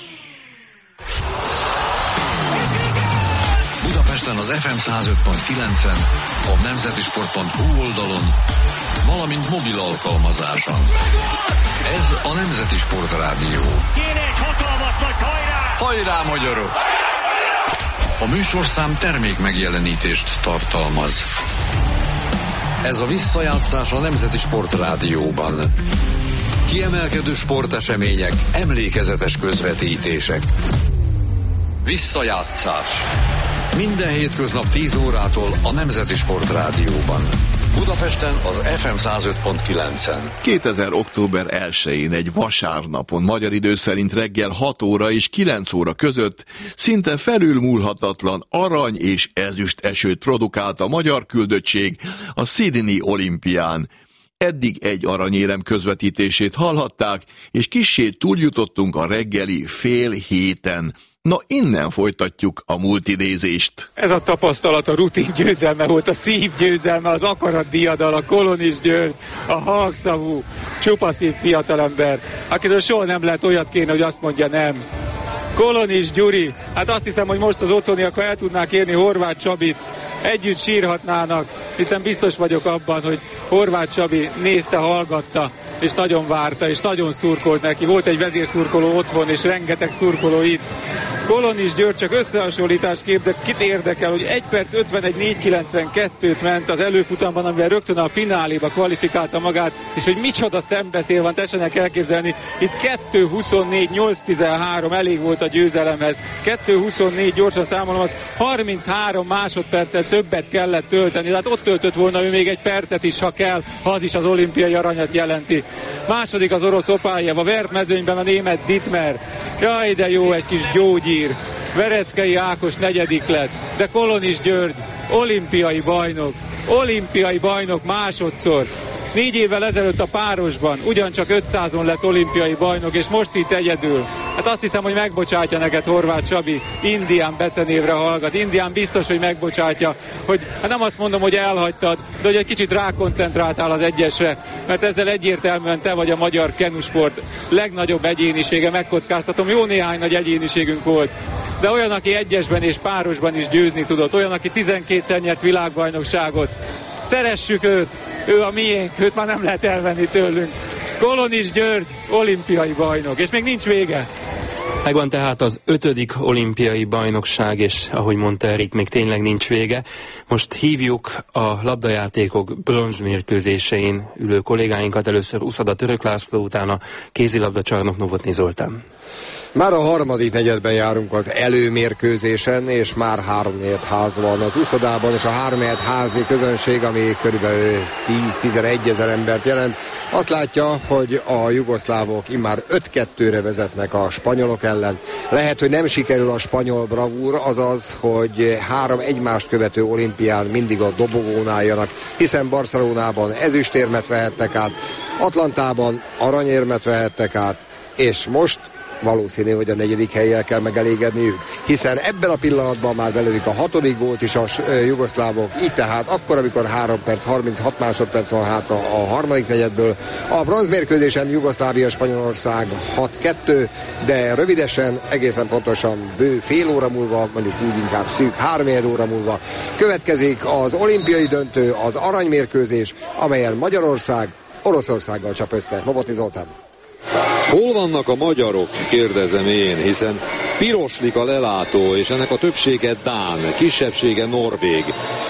Budapesten az FM 105.9-en, a nemzetisport.hu oldalon, valamint mobil alkalmazáson. Ez a Nemzeti Sportrádió. Kéne egy hatalmas nagy hajrá! Hajrá, magyarok! A műsorszám termék megjelenítést tartalmaz. Ez a visszajátszás a Nemzeti Sportrádióban. Kiemelkedő sportesemények, emlékezetes közvetítések. Visszajátszás. Minden hétköznap 10 órától a Nemzeti Sportrádióban. Budapesten az FM 105.9-en. 2000. október 1-én egy vasárnapon, magyar idő szerint reggel 6 óra és 9 óra között szinte felülmúlhatatlan arany és ezüst esőt produkált a magyar küldöttség a Sydney olimpián. Eddig egy aranyérem közvetítését hallhatták, és kissé túljutottunk a reggeli fél héten. Na, innen folytatjuk a multidézést. Ez a tapasztalat a rutin győzelme volt, a szív győzelme, az akarat diadal, a Kolonis György, a halkszavú, csupaszív fiatalember, akitől soha nem lehet olyat kérni, hogy azt mondja nem. Kolonis Gyuri, hát azt hiszem, hogy most az otthoniak, ha el tudnák érni Horváth Csabit, együtt sírhatnának, hiszen biztos vagyok abban, hogy Horváth Csabi nézte, hallgatta és nagyon várta, és nagyon szurkolt neki. Volt egy vezérszurkoló otthon, és rengeteg szurkoló itt. Kolonis György csak összehasonlításképp, de kit érdekel, hogy 1 perc 51-4.92-t ment az előfutamban, amivel rögtön a fináléba kvalifikálta magát, és hogy micsoda szembeszél van, tessenek elképzelni. Itt 2.24.813 elég volt a győzelemhez. 2.24 gyorsan számolom, az 33 másodpercet többet kellett tölteni, tehát ott töltött volna ő még egy percet is, ha kell, ha az is az olimpiai aranyat jelenti. Második az orosz Opáljev, a vert mezőnyben a német Dittmer. Jaj, de jó, egy kis gyógyír. Vereckei Ákos negyedik lett, de Kolonis György olimpiai bajnok másodszor. 4 évvel ezelőtt a párosban ugyancsak 500-on lett olimpiai bajnok, és most itt egyedül. Hát azt hiszem, hogy megbocsátja neked Horváth Csabi, Indián becenévre hallgat. Indián biztos, hogy megbocsátja, hogy hát nem azt mondom, hogy elhagytad, de hogy egy kicsit rákoncentráltál az egyesre, mert ezzel egyértelműen te vagy a magyar kenusport legnagyobb egyénisége, megkockáztatom, jó néhány nagy egyéniségünk volt. De olyan, aki egyesben és párosban is győzni tudott, olyan, aki 12-szer nyert világbajnokságot. Szeressük őt, ő a miénk, őt már nem lehet elvenni tőlünk. Kolonis György, olimpiai bajnok, és még nincs vége. Megvan tehát az 5. olimpiai bajnokság, és ahogy mondta Erik, még tényleg nincs vége. Most hívjuk a labdajátékok bronzmérkőzésein ülő kollégáinkat, először Uszada Török László, utána kézilabda csarnok Novotny Zoltán. Már a harmadik negyedben járunk az előmérkőzésen, és már 3 ház van az Uszadában, és a 3 házi közönség, ami körülbelül 10-11 ezer embert jelent, azt látja, hogy a jugoszlávok immár 5-2-re vezetnek a spanyolok ellen. Lehet, hogy nem sikerül a spanyol bravúr, azaz, hogy 3 egymást követő olimpián mindig a dobogón álljanak, hiszen Barcelonában ezüstérmet vehettek át, Atlantában aranyérmet vehettek át, és most valószínű, hogy a 4. hellyel kell megelégedniük, hiszen ebben a pillanatban már belőlük a 6. gólt is a jugoszlávok, így tehát akkor, amikor 3 perc, 36 másodperc van hátra a harmadik negyedből. A bronzmérkőzésen Jugoszlávia-Spanyolország 6-2, de rövidesen, egészen pontosan bő fél óra múlva, mondjuk úgy inkább szűk 3 óra múlva következik az olimpiai döntő, az aranymérkőzés, amelyen Magyarország Oroszországgal csap össze. Novotny Zoltán. Hol vannak a magyarok, kérdezem én, hiszen piroslik a lelátó, és ennek a többsége dán, kisebbsége norvég.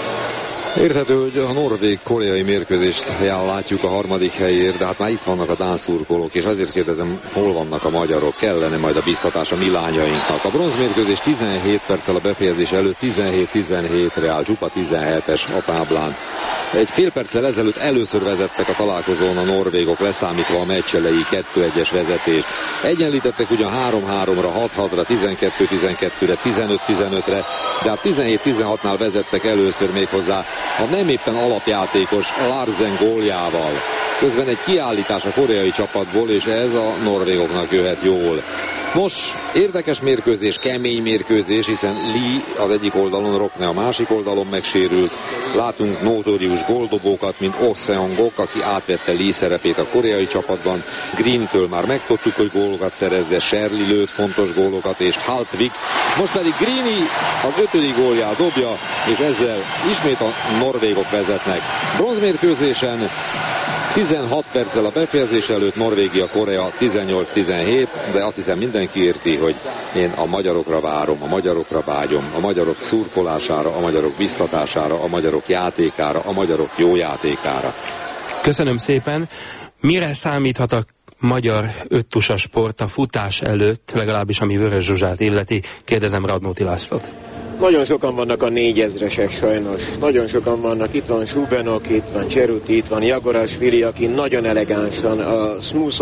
Érthető, hogy a norvég-koreai mérkőzést látjuk a harmadik helyért, de hát már itt vannak a dán szurkolók, és azért kérdezem, hol vannak a magyarok, kellene majd a biztatás a mi lányainknak. A bronzmérkőzés 17 perccel a befejezés előtt 17-17-re áll, csupa 17-es a táblán. Egy fél perccel ezelőtt először vezettek a találkozón a norvégok, leszámítva a meccs elejé 2-1-es vezetést. Egyenlítettek ugyan 3-3-ra, 6-6-ra, 12-12-re, 15-15-re, de hát 17-16-nál vezettek először még hozzá a nem éppen alapjátékos Larsen góljával. Közben egy kiállítás a koreai csapatból, és ez a norvégoknak jöhet jól. Nos, érdekes mérkőzés, kemény mérkőzés, hiszen Lee az egyik oldalon, Rokne a másik oldalon megsérült. Látunk notórius góldobókat, mint Oh Seong-ok, aki átvette Lee szerepét a koreai csapatban. Greentől már megtudtuk, hogy gólokat szerez, de Shirley lőtt fontos gólokat, és Haltvik. Most pedig Greeny az 5. gólját dobja, és ezzel ismét a norvégok vezetnek. Bronzmérkőzésen 16 perccel a befejezés előtt Norvégia-Korea 18-17, de azt hiszem mindenki érti, hogy én a magyarokra várom, a magyarokra vágyom, a magyarok szurkolására, a magyarok biztatására, a magyarok játékára, a magyarok jó játékára. Köszönöm szépen. Mire számíthat a magyar öttusas sport a futás előtt, legalábbis ami Vörös Zsuzsát illeti? Kérdezem Radnóti Lászlót. Nagyon sokan vannak a 4000-esek sajnos. Nagyon sokan vannak. Itt van Subenok, itt van Cseruti, itt van Jagorashvili, aki nagyon elegánsan a smooth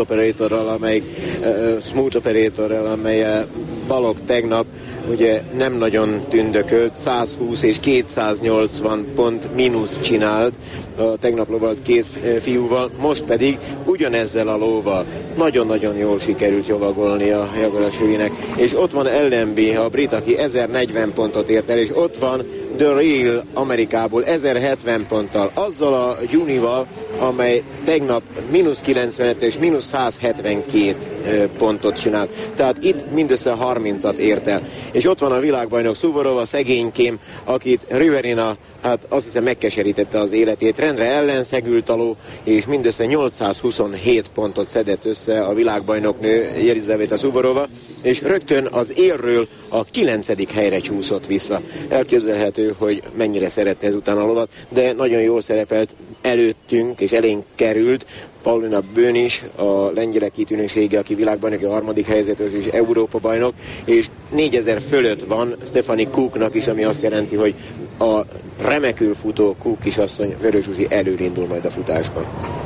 operatorral, amely Balogh tegnap ugye nem nagyon tündökölt, 120 és 280 pont mínusz csinált, tegnap lovalt 2 fiúval, most pedig ugyanezzel a lóval nagyon-nagyon jól sikerült lovagolni a Jagorashvilinek, és ott van Ellenby, a brit, aki 1040 pontot ért el, és ott van The Real Amerikából 1070 ponttal, azzal a Junival, amely tegnap mínusz 95 és mínusz 172 pontot csinált. Tehát itt mindössze 30-at ért el. És ott van a világbajnok Suvorov, a szegénykém, akit Riverina, hát azt hiszem megkeserítette az életét. Rendre ellenszegült a ló, és mindössze 827 pontot szedett össze a világbajnoknő Jelizaveta Suvorova, és rögtön az élről a 9. helyre csúszott vissza. Elképzelhető, hogy mennyire szerette ezután a lovat, de nagyon jól szerepelt előttünk, és elénk került Paulina Bön is, a lengyelek kitűnősége, aki világbajnoki a 3. helyzetes és Európa bajnok, és 4000 fölött van Stephanie Cooknak is, ami azt jelenti, hogy a remekül futó Cook kisasszony Vörös Zsuzsi előrindul majd a futásban.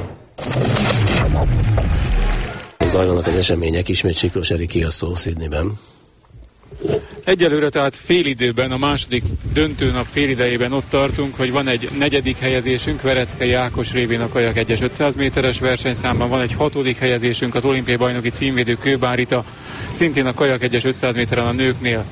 Zajlanak az események, ismét Siklós Eriki a szó Sydneyben. Egyelőre tehát félidőben, a második döntőnap félidejében ott tartunk, hogy van egy 4. helyezésünk, Vereckei Ákos révén a kajak 1-es 500 méteres versenyszámban, van egy 6. helyezésünk, az olimpiai bajnoki címvédő Kőbár Rita, szintén a kajak 1-es 500 méteren a nőknél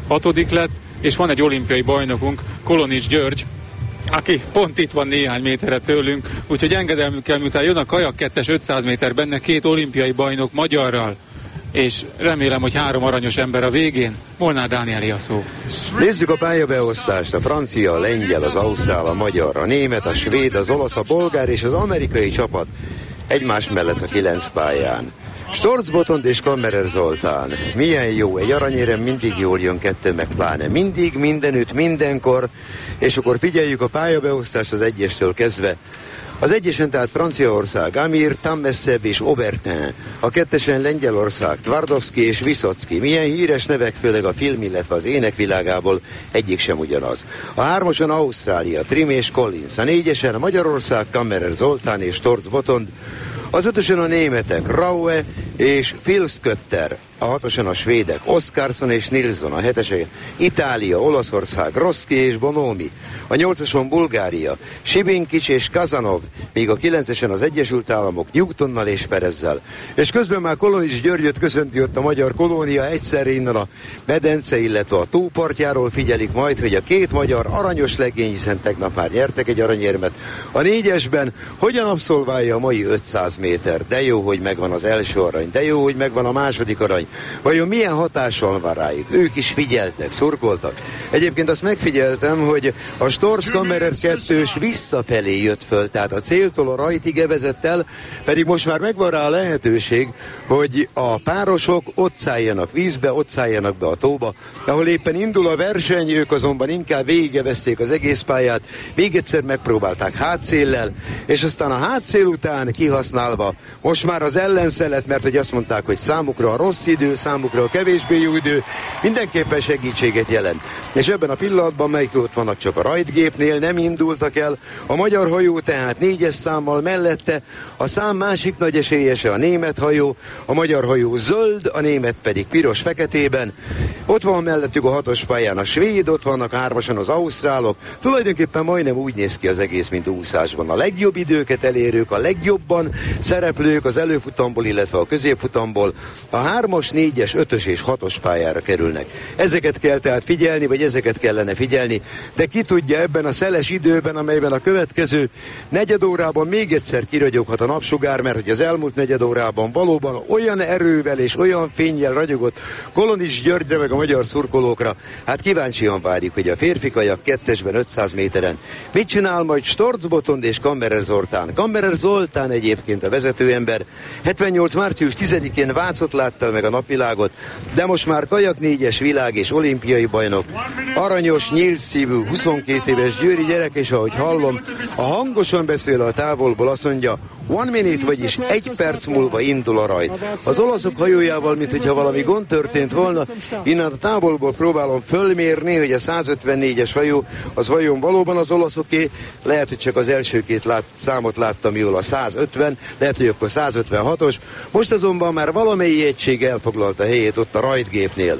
6. lett, és van egy olimpiai bajnokunk, Kolonics György, aki pont itt van néhány méterre tőlünk, úgyhogy engedelmükkel, miután jön a kajak 2-es 500 méter, benne 2 olimpiai bajnok magyarral, és remélem, hogy 3 aranyos ember a végén. Molnár Dánieli a szó. Nézzük a pályabeosztást. A francia, a lengyel, az ausztrál, a magyar, a német, a svéd, az olasz, a bolgár és az amerikai csapat egymás mellett a 9 pályán. Storz Botond és Kammerer Zoltán. Milyen jó, egy aranyérem mindig jól jön, ketten meg pláne. Mindig, mindenütt, mindenkor. És akkor figyeljük a pályabeosztást az 1-estől kezdve. Az 1-esen tehát Franciaország, Amir, Tammeszebb és Obertin. A 2-esen Lengyelország, Tvardovszki és Viszocki. Milyen híres nevek, főleg a film, illetve az énekvilágából, egyik sem ugyanaz. A 3-oson Ausztrália, Trim és Collins. A 4-esen Magyarország, Kammerer Zoltán és Storz Botond. Az 5-ösen a németek, Raue és Filskötter. A 6-oson a svédek, Oskarsson és Nilsson. A 7-esen Itália, Olaszország, Roszki és Bonomi. A 8-oson Bulgária, Sibinkics és Kazanov, míg a 9-esen az Egyesült Államok Newtonnal és Perezzel. És közben már Kolonics Györgyöt köszönti ott a magyar kolónia, egyszerre innen a medence, illetve a tópartjáról figyelik majd, hogy a 2 magyar aranyos legény, hiszen tegnap már nyertek egy aranyérmet. A 4-esben hogyan abszolválja a mai 500 méter? De jó, hogy megvan az első arany, de jó, hogy megvan a második arany. Vajon milyen hatással van rájuk? Ők is figyeltek, szurkoltak. Egyébként azt megfigyeltem, hogy a Storz Kammerer 2-ös visszafelé jött föl, tehát a céltól a rajtig evezett el, pedig most már megvan rá a lehetőség, hogy a párosok ott szálljanak vízbe, ott szálljanak be a tóba, ahol éppen indul a verseny, ők azonban inkább végigevezték az egész pályát, még egyszer megpróbálták hátszéllel, és aztán a hátszél után kihasználva most már az ellenszelet, mert hogy azt mondták, hogy számukra a rossz idő, számukra a kevésbé jó idő mindenképpen segítséget jelent. És ebben a pillanatban, melyik ott vannak csak a rajtgépnél, nem indultak el. A magyar hajó tehát 4-es számmal mellette, a szám másik nagy esélyese a német hajó, a magyar hajó zöld, a német pedig piros-feketében. Ott van mellettük a 6-os pályán a svéd, ott vannak 3-ason az ausztrálok. Tulajdonképpen majdnem úgy néz ki az egész, mint úszásban. A legjobb időket elérők, a legjobban szereplők az előfutamból, illetve a középfutamból a 3-as, 4-es, 5-ös és 6-os pályára kerülnek. Ezeket kell tehát figyelni, vagy ezeket kellene figyelni, de ki tudja, ebben a szeles időben, amelyben a következő negyed órában még egyszer kiragyoghat a napsugár, mert hogy az elmúlt negyed órában valóban olyan erővel és olyan fénnyel ragyogott Kolonics Györgyre meg a magyar szurkolókra. Hát kíváncsian várjuk, hogy a férfi kajak 2-esben 500 méteren mit csinál majd Storz Botond és Kammerer Zoltán. Kammerer Zoltán egyébként a vezetőember. 78. március 10-én Vácot látta meg a napvilágot, de most már kajak 4-es világ és olimpiai bajnok. Aranyos, nyílt szívű, 22 éves győri gyerek, és ahogy hallom, a hangosan beszél a távolból, azt mondja, 1 minute, vagyis 1 perc múlva indul a rajt. Az olaszok hajójával, mintha valami gond történt volna, innen a távolból próbálom fölmérni, hogy a 154-es hajó az vajon valóban az olaszoké, lehet, hogy csak az első 2 számot láttam jól, a 150, lehet, hogy akkor 156-os. Most azonban már valamelyik egység elfoglalta helyét ott a rajtgépnél.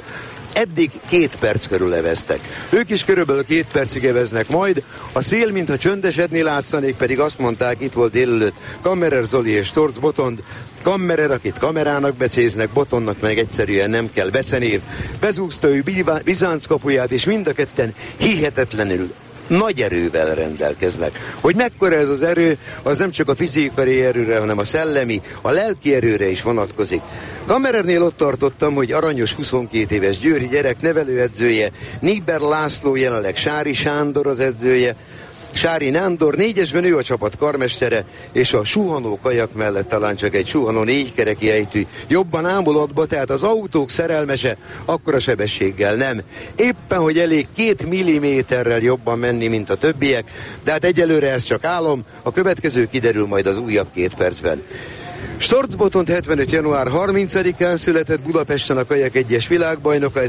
Eddig 2 perc körül eveztek. Ők is körülbelül 2 percig eveznek majd. A szél, mintha csöndesedni látszanék, pedig azt mondták, itt volt délelőtt Kammerer Zoli és Storz Botond. Kammerer, akit kamerának becéznek, Botonnak meg egyszerűen nem kell becenév. Bezúzta ő Bizánc kapuját, és mind a ketten hihetetlenül nagy erővel rendelkeznek. Hogy mekkora ez az erő, az nem csak a fizikai erőre, hanem a szellemi, a lelki erőre is vonatkozik. Kammerernél ott tartottam, hogy aranyos 22 éves győri gyerek nevelőedzője, Níber László, jelenleg Sári Sándor az edzője, Sári Nándor, 4-esben ő a csapat karmestere, és a suhanó kajak mellett talán csak egy suhanó 4 kereki ejtű jobban ámulatba, tehát az autók szerelmese akkora sebességgel nem. Éppen, hogy elég 2 milliméterrel jobban menni, mint a többiek, de hát egyelőre ez csak álom, a következő kiderül majd az újabb 2 percben. Storz Botond 75. január 30-án született Budapesten, a kajak 1-es világbajnoka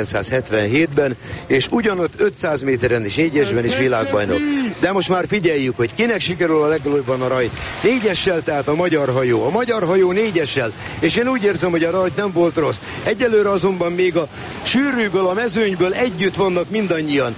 1977-ben, és ugyanott 500 méteren és 4-esben is világbajnok. De most már figyeljük, hogy kinek sikerül a legjobban a rajt. 4-essel, tehát a magyar hajó. A magyar hajó 4-essel, és én úgy érzem, hogy a rajt nem volt rossz. Egyelőre azonban még a sűrűből, a mezőnyből együtt vannak mindannyian.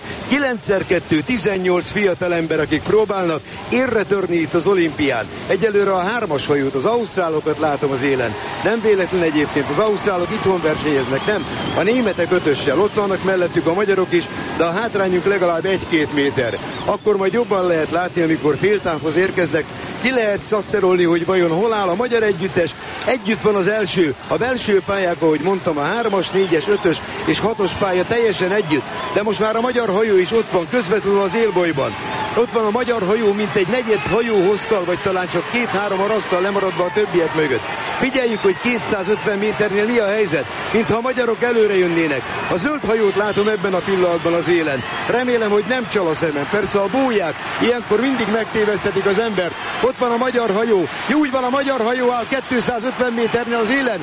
9x2, 18 fiatalember, akik próbálnak érre törni itt az olimpián. Egyelőre a 3-as hajót, az ausztrálokat látom az élen. Nem véletlen egyébként, az ausztrálok itthon versenyeznek, nem. A németek 5-össel, ott vannak mellettük a magyarok is, de a hátrányunk legalább 1-2 méter. Akkor majd jobban lehet látni, amikor féltávhoz érkeznek. Ki lehet szaszerolni, hogy vajon hol áll a magyar együttes. Együtt van az első, a belső pályák, ahogy mondtam, a 3-as, 4-es, 5-ös és 6-os pálya teljesen együtt. De most már a magyar hajó is ott van, közvetlenül az élbolyban. Ott van a magyar hajó, mint egy negyed hajó hosszal, vagy talán csak 2-3 arasszal lemaradva a többiek mögött. Figyeljük, hogy 250 méternél mi a helyzet, mintha a magyarok előre jönnének. A zöld hajót látom ebben a pillanatban az élen. Remélem, hogy nem csal a szemem. Persze a bóják ilyenkor mindig megtévesztetik az embert. Ott van a magyar hajó. Úgy van, a magyar hajó áll 250 méternél az élen.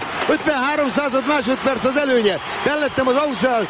53 század másodperc az előnye. Mellettem az ausztrál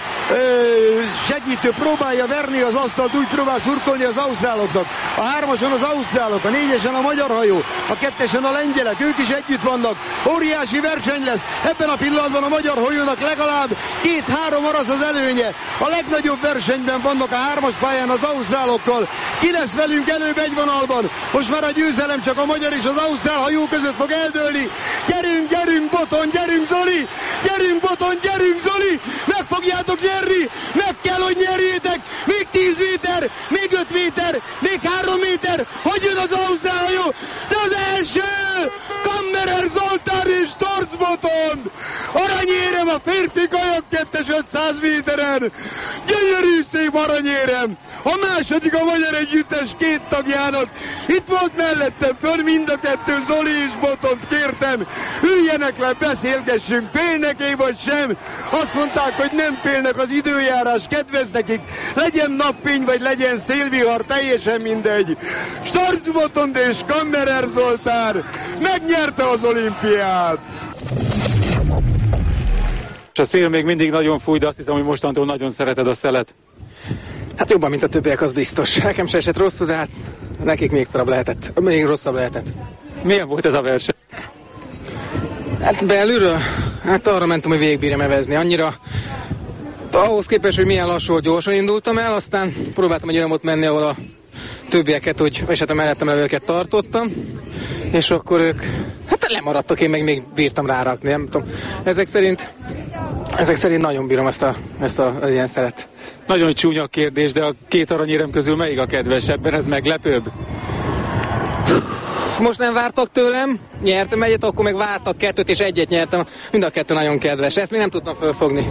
segítő próbálja verni az asztalt, úgy próbál szurkolni az ausztráloknak. A 3-ason az ausztrálok, a 4-esen a magyar hajó, a 2-esen a lengyelek, ők is együtt vannak. Óriási verseny lesz. Ebben a pillanatban a magyar hajónak legalább 2-3 arasz az előnye. A legnagyobb versenyben vannak a 3-as pályán az ausztrálokkal. Ki lesz velünk előbb egy vonalban? Most már a győzelem csak a magyar és az ausztrál hajó között fog eldőlni. Gyerünk, gyerünk, Boton, gyerünk, Zoli! Gyerünk, Boton, gyerünk, Zoli! Meg fogjátok nyerni! Meg kell, hogy nyerjétek! Még 10 méter, még 5 méter, még 3 méter! Hogy jön az ausztrál hajó? De az első! Kammerer Zoltán és Storz Botond! Aranyérem a férfi kajak 2-es 500 méteren! Gyönyörű szép aranyérem! A második a magyar együttes 2 tagjának. Itt volt mellettem föl mind a 2, Zoli és Botont, kértem, üljenek le, beszélgessünk, félnek-e vagy sem. Azt mondták, hogy nem félnek, az időjárás kedvez nekik, legyen napfény vagy legyen szélvihar, teljesen mindegy. Storz Botond és Kammerer Zoltán megnyerte az olimpiát. A szél még mindig nagyon fúj, de azt hiszem, hogy mostantól nagyon szereted a szelet. Hát jobban, mint a többiek, az biztos. Nekem se esett rosszul, de hát nekik még rosszabb lehetett. Milyen volt ez a verseny? Hát belülről? Hát arra mentem, hogy végigbírjam evezni. Annyira, ahhoz képest, hogy milyen lassú, gyorsan indultam el, aztán próbáltam egy iramot menni, ahol a többieket, hogy esetem mellettem levőket tartottam, és akkor ők, hát lemaradtak, én meg még bírtam rárakni, nem tudom. Ezek szerint nagyon bírom ezt a ilyen szeret. Nagyon csúnya kérdés, de a 2 aranyérem közül melyik a kedvesebben, ez meglepőbb? Most nem vártak tőlem, nyertem egyet, akkor meg vártak 2 és 1 nyertem, mind a 2 nagyon kedves, ezt még nem tudtam fölfogni.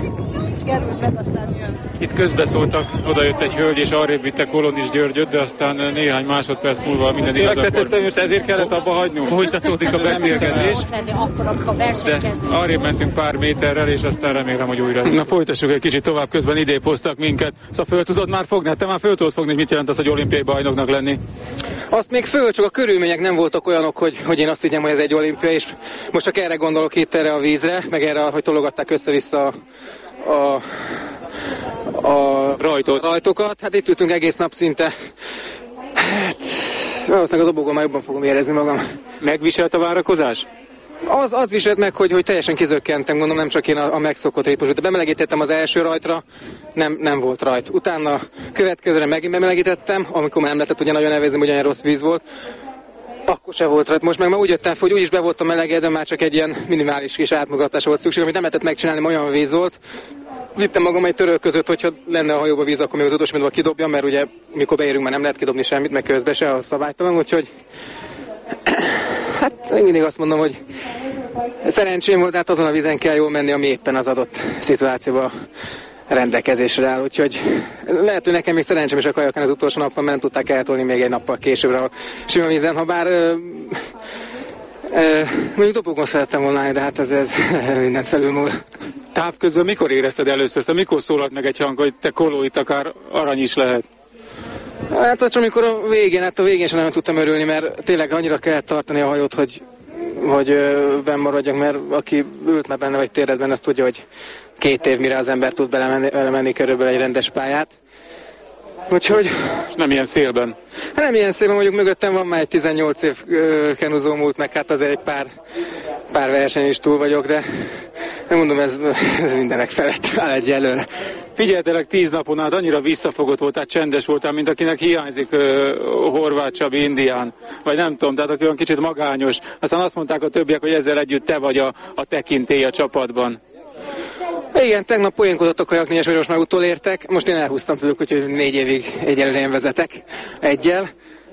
Itt közbeszóltak, odajött egy hölgy és arrébb vitte Kolondzs Györgyöt, de aztán néhány másodperc múlva minden igaz, akkor ezért kellett abba hagynunk. Folytatódik a beszélgetés, de arrébb mentünk pár méterrel, és aztán remélem, hogy újra. Na folytassuk egy kicsit tovább, közben idébb hoztak minket. Szóval föl tudod már fogni? Te már föl tudod fogni, mit jelent az, hogy olimpiai bajnoknak lenni? Azt még föl, csak a körülmények nem voltak olyanok, hogy én azt higgyem, hogy ez egy olimpia, és most csak erre gondolok itt, erre a vízre, meg erre, hogy tologatták össze-vissza a rajtokat. Hát itt ültünk egész nap szinte. Hát, valószínűleg a dobogón már jobban fogom érezni magam. Megviselt a várakozás? Az viselt meg, hogy teljesen kizökkentem, gondolom nem csak én a megszokott ritmusot. De bemelegítettem az első rajtra, nem volt rajt. Utána következőre megint bemelegítettem, amikor már nem lehetett ugye nagyon elvézni, hogy olyan rossz víz volt. Akkor se volt rajta. Most meg már úgy jöttem fel, hogy úgyis be voltam melegedve, már csak egy ilyen minimális kis átmozgatás volt szükség, amit nem lehetett megcsinálni, olyan víz volt. Vittem magam egy töröl között, hogyha lenne a hajóba víz, akkor még az utolsó mindban kidobjam, mert ugye mikor beérünk, már nem lehet kidobni semmit, meg közben se a szabálytalan, úgyhogy hát én mindig azt mondom, hogy szerencsém volt, hát azon a vízen kell jól menni, ami éppen az adott szituációban rendelkezésre áll, úgyhogy lehet, hogy nekem még szerencsém is a kajakon az utolsó napon, mert nem tudták eltolni még egy nappal későbbre a sima vízen, ha bár mondjuk dobogón szerettem volna állni, de hát ez mindent felülmúl. Távközben mikor érezted először, mikor szólalt meg egy hang, hogy te Koló, itt akár arany is lehet? Hát csak amikor a végén sem nem tudtam örülni, mert tényleg annyira kellett tartani a hajót, hogy benn maradjak, mert aki ült már benne, vagy téred benne, azt tudja, hogy 2 év mire az ember tud belemenni körülbelül egy rendes pályát. Úgyhogy... Nem ilyen szélben? Hát nem ilyen szélben, mondjuk mögöttem van már egy 18 év kenuzó múlt, meg hát azért egy pár verseny is túl vagyok, de nem mondom, ez mindenek felett áll egyelőre. Figyeltelek 10 napon át, annyira visszafogott voltál, csendes voltál, mint akinek hiányzik Horváth Csabi Indián, vagy nem tudom, tehát aki olyan kicsit magányos. Aztán azt mondták a többiek, hogy ezzel együtt te vagy a tekintély a csapatban. Igen, tegnap poénkodott a kajaknégyes, hogy most már utolértek. Most én elhúztam tőlük, úgyhogy 4 évig egyelőre én vezetek egyel.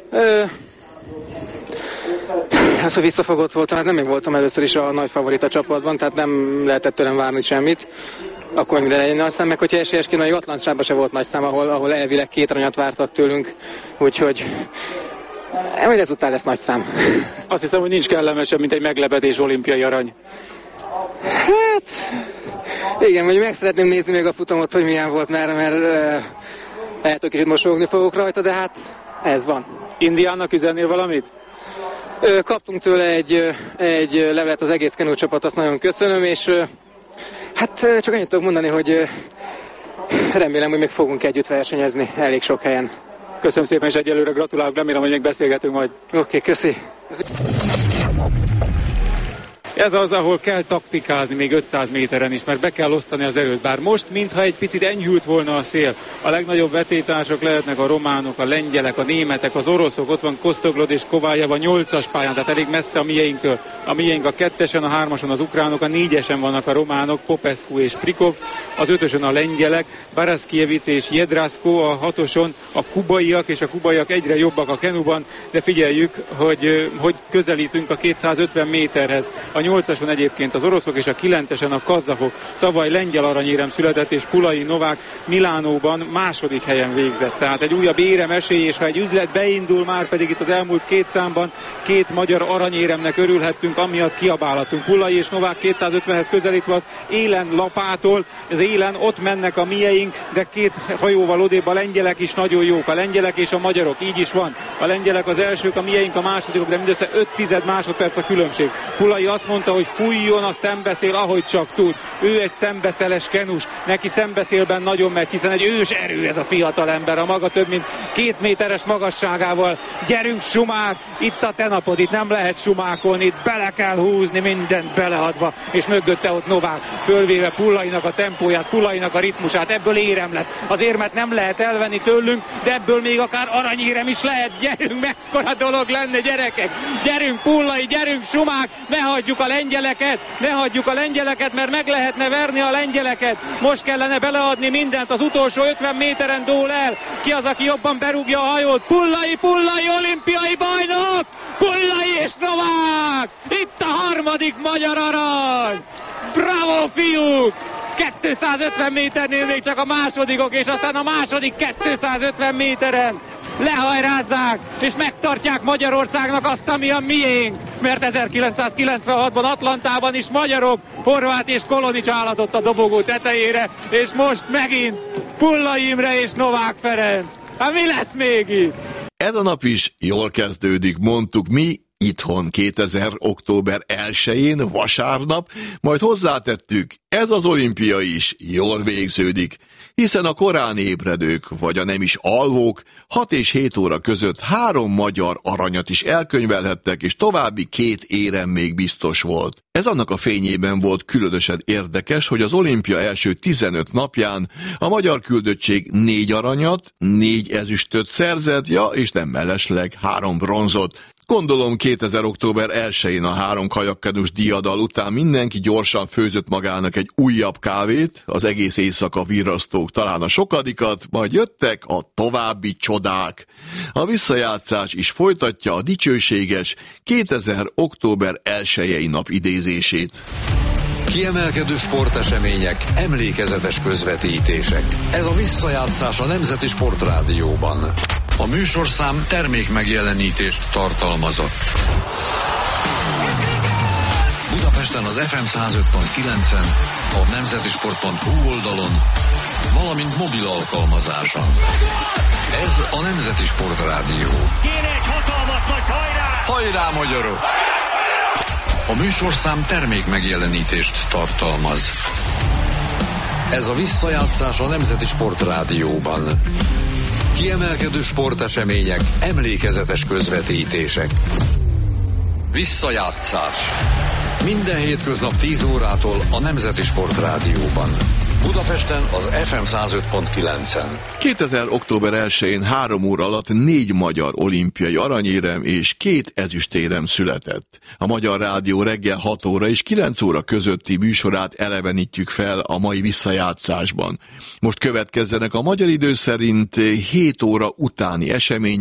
Hát szóval visszafogott voltam, hát nem még voltam először is a nagy favorit a csapatban, tehát nem lehetett tőlem várni semmit. Akkor mire legyen, aztán meg, hogyha esélyes kéne, hogy Atlantában se volt nagy szám, ahol elvileg 2 aranyat vártak tőlünk, úgyhogy majd ezután lesz nagy szám. Azt hiszem, hogy nincs kellemesebb, mint egy meglepetés olimpiai arany. Hát, igen, mondjuk meg szeretném nézni még a futamot, hogy milyen volt, mert lehet, hogy kicsit mosolyogni fogok rajta, de hát ez van. Indiának üzennél valamit? Kaptunk tőle egy levelet az egész kenú csapat, azt nagyon köszönöm, és hát csak annyit tudok mondani, hogy remélem, hogy még fogunk együtt versenyezni elég sok helyen. Köszönöm szépen, és egyelőre gratulálok, remélem, hogy még beszélgetünk majd. Oké, köszi. Ez az, ahol kell taktikázni még 500 méteren is, mert be kell osztani az erőt. Bár most, mintha egy picit enyhült volna a szél. A legnagyobb vetétársak lehetnek a románok, a lengyelek, a németek, az oroszok. Ott van Kostoglod és Kovályeva a 8-as pályán, tehát elég messze a miénktől. A miénk a 2-esen, a 3-ason az ukránok, a 4-esen vannak a románok, Popescu és Prikov, az 5-ösön a lengyelek, Baraskiewicz és Jedraszko, a 6-oson a kubaiak, és a kubaiak egyre jobbak a kenuban, de figyeljük, hogy közelítünk a 250 méterhez. A 8-ason egyébként az oroszok, és a 9-esen a kazahok. Tavaly lengyel aranyérem született, és Pulai Novák Milánóban második helyen végzett. Tehát egy újabb éremesély, és ha egy üzlet beindul, már pedig itt az elmúlt 2 számban 2 magyar aranyéremnek örülhettünk, amiatt kiabálhatunk. Pulai és Novák 250-hez közelítve az élen lapától, az élen ott mennek a mieink, de 2 hajóval odébb a lengyelek is nagyon jók, a lengyelek és a magyarok, így is van. A lengyelek az elsők, a mieink a másodikok, de mindössze 5 másodperc a különbség. Pulai azt mondta, hogy fújjon a szembeszél, ahogy csak tud. Ő egy szembeszeles kenus, neki szembeszélben nagyon megy, hiszen egy ős erő ez a fiatal ember, a maga több mint 2 méteres magasságával. Gyerünk, Sumák, itt a te napod, itt nem lehet sumákolni, itt bele kell húzni, mindent beleadva, és mögötte ott Novák, fölvéve Pulainak a tempóját, Pulainak a ritmusát, ebből érem lesz. Az érmet nem lehet elvenni tőlünk, de ebből még akár aranyérem is lehet. Gyerünk, mekkora dolog lenne, gyerekek! Gyerünk, Pullai, gyerünk, Sumák, ne hagyjuk a lengyeleket, mert meg lehetne verni a lengyeleket. Most kellene beleadni mindent, az utolsó 50 méteren dől el. Ki az, aki jobban berúgja a hajót? Pullai, olimpiai bajnok! Pullai és Novák! Itt a 3. magyar arany! Bravo, fiúk! 250 méternél még csak a másodikok, és aztán a második 250 méteren lehajrázzák, és megtartják Magyarországnak azt, ami a miénk. Mert 1996-ban Atlantában is magyarok, Horváth és Kolonics álladott a dobogó tetejére, és most megint Pullai Imre és Novák Ferenc. Hát mi lesz még itt? Ez a nap is jól kezdődik, mondtuk mi, itthon 2000. október 1-én, vasárnap, majd hozzátettük, ez az olimpia is jól végződik, hiszen a korán ébredők, vagy a nem is alvók 6 és 7 óra között 3 magyar aranyat is elkönyvelhettek, és további 2 érem még biztos volt. Ez annak a fényében volt különösen érdekes, hogy az olimpia első 15 napján a magyar küldöttség 4 aranyat, 4 ezüstöt szerzett, és nem mellesleg 3 bronzot. Gondolom 2000. október 1-én a 3 kajakkenus diadal után mindenki gyorsan főzött magának egy újabb kávét, az egész éjszaka virrasztók talán a sokadikat, majd jöttek a további csodák. A visszajátszás is folytatja a dicsőséges 2000. október 1-i nap idézését. Kiemelkedő sportesemények, emlékezetes közvetítések. Ez a visszajátszás a Nemzeti Sportrádióban. A műsorszám termékmegjelenítést tartalmazott. Budapesten az FM 105.9-en, a nemzetisport.hu oldalon, valamint mobil alkalmazáson. Ez a Nemzeti Sportrádió. Kéne egy hatalmas nagy hajrá! Hajrá, magyarok! A műsorszám termékmegjelenítést tartalmaz. Ez a visszajátszás a Nemzeti Sportrádióban. Kiemelkedő sportesemények, emlékezetes közvetítések. Visszajátszás. Minden hétköznap 10 órától a Nemzeti Sportrádióban. Budapesten az FM 105.9-en. 2000. október 1-én 3 óra alatt 4 magyar olimpiai aranyérem és 2 ezüstérem született. A Magyar Rádió reggel 6 óra és 9 óra közötti műsorát elevenítjük fel a mai visszajátszásban. Most következzenek a magyar idő szerint 7 óra utáni események,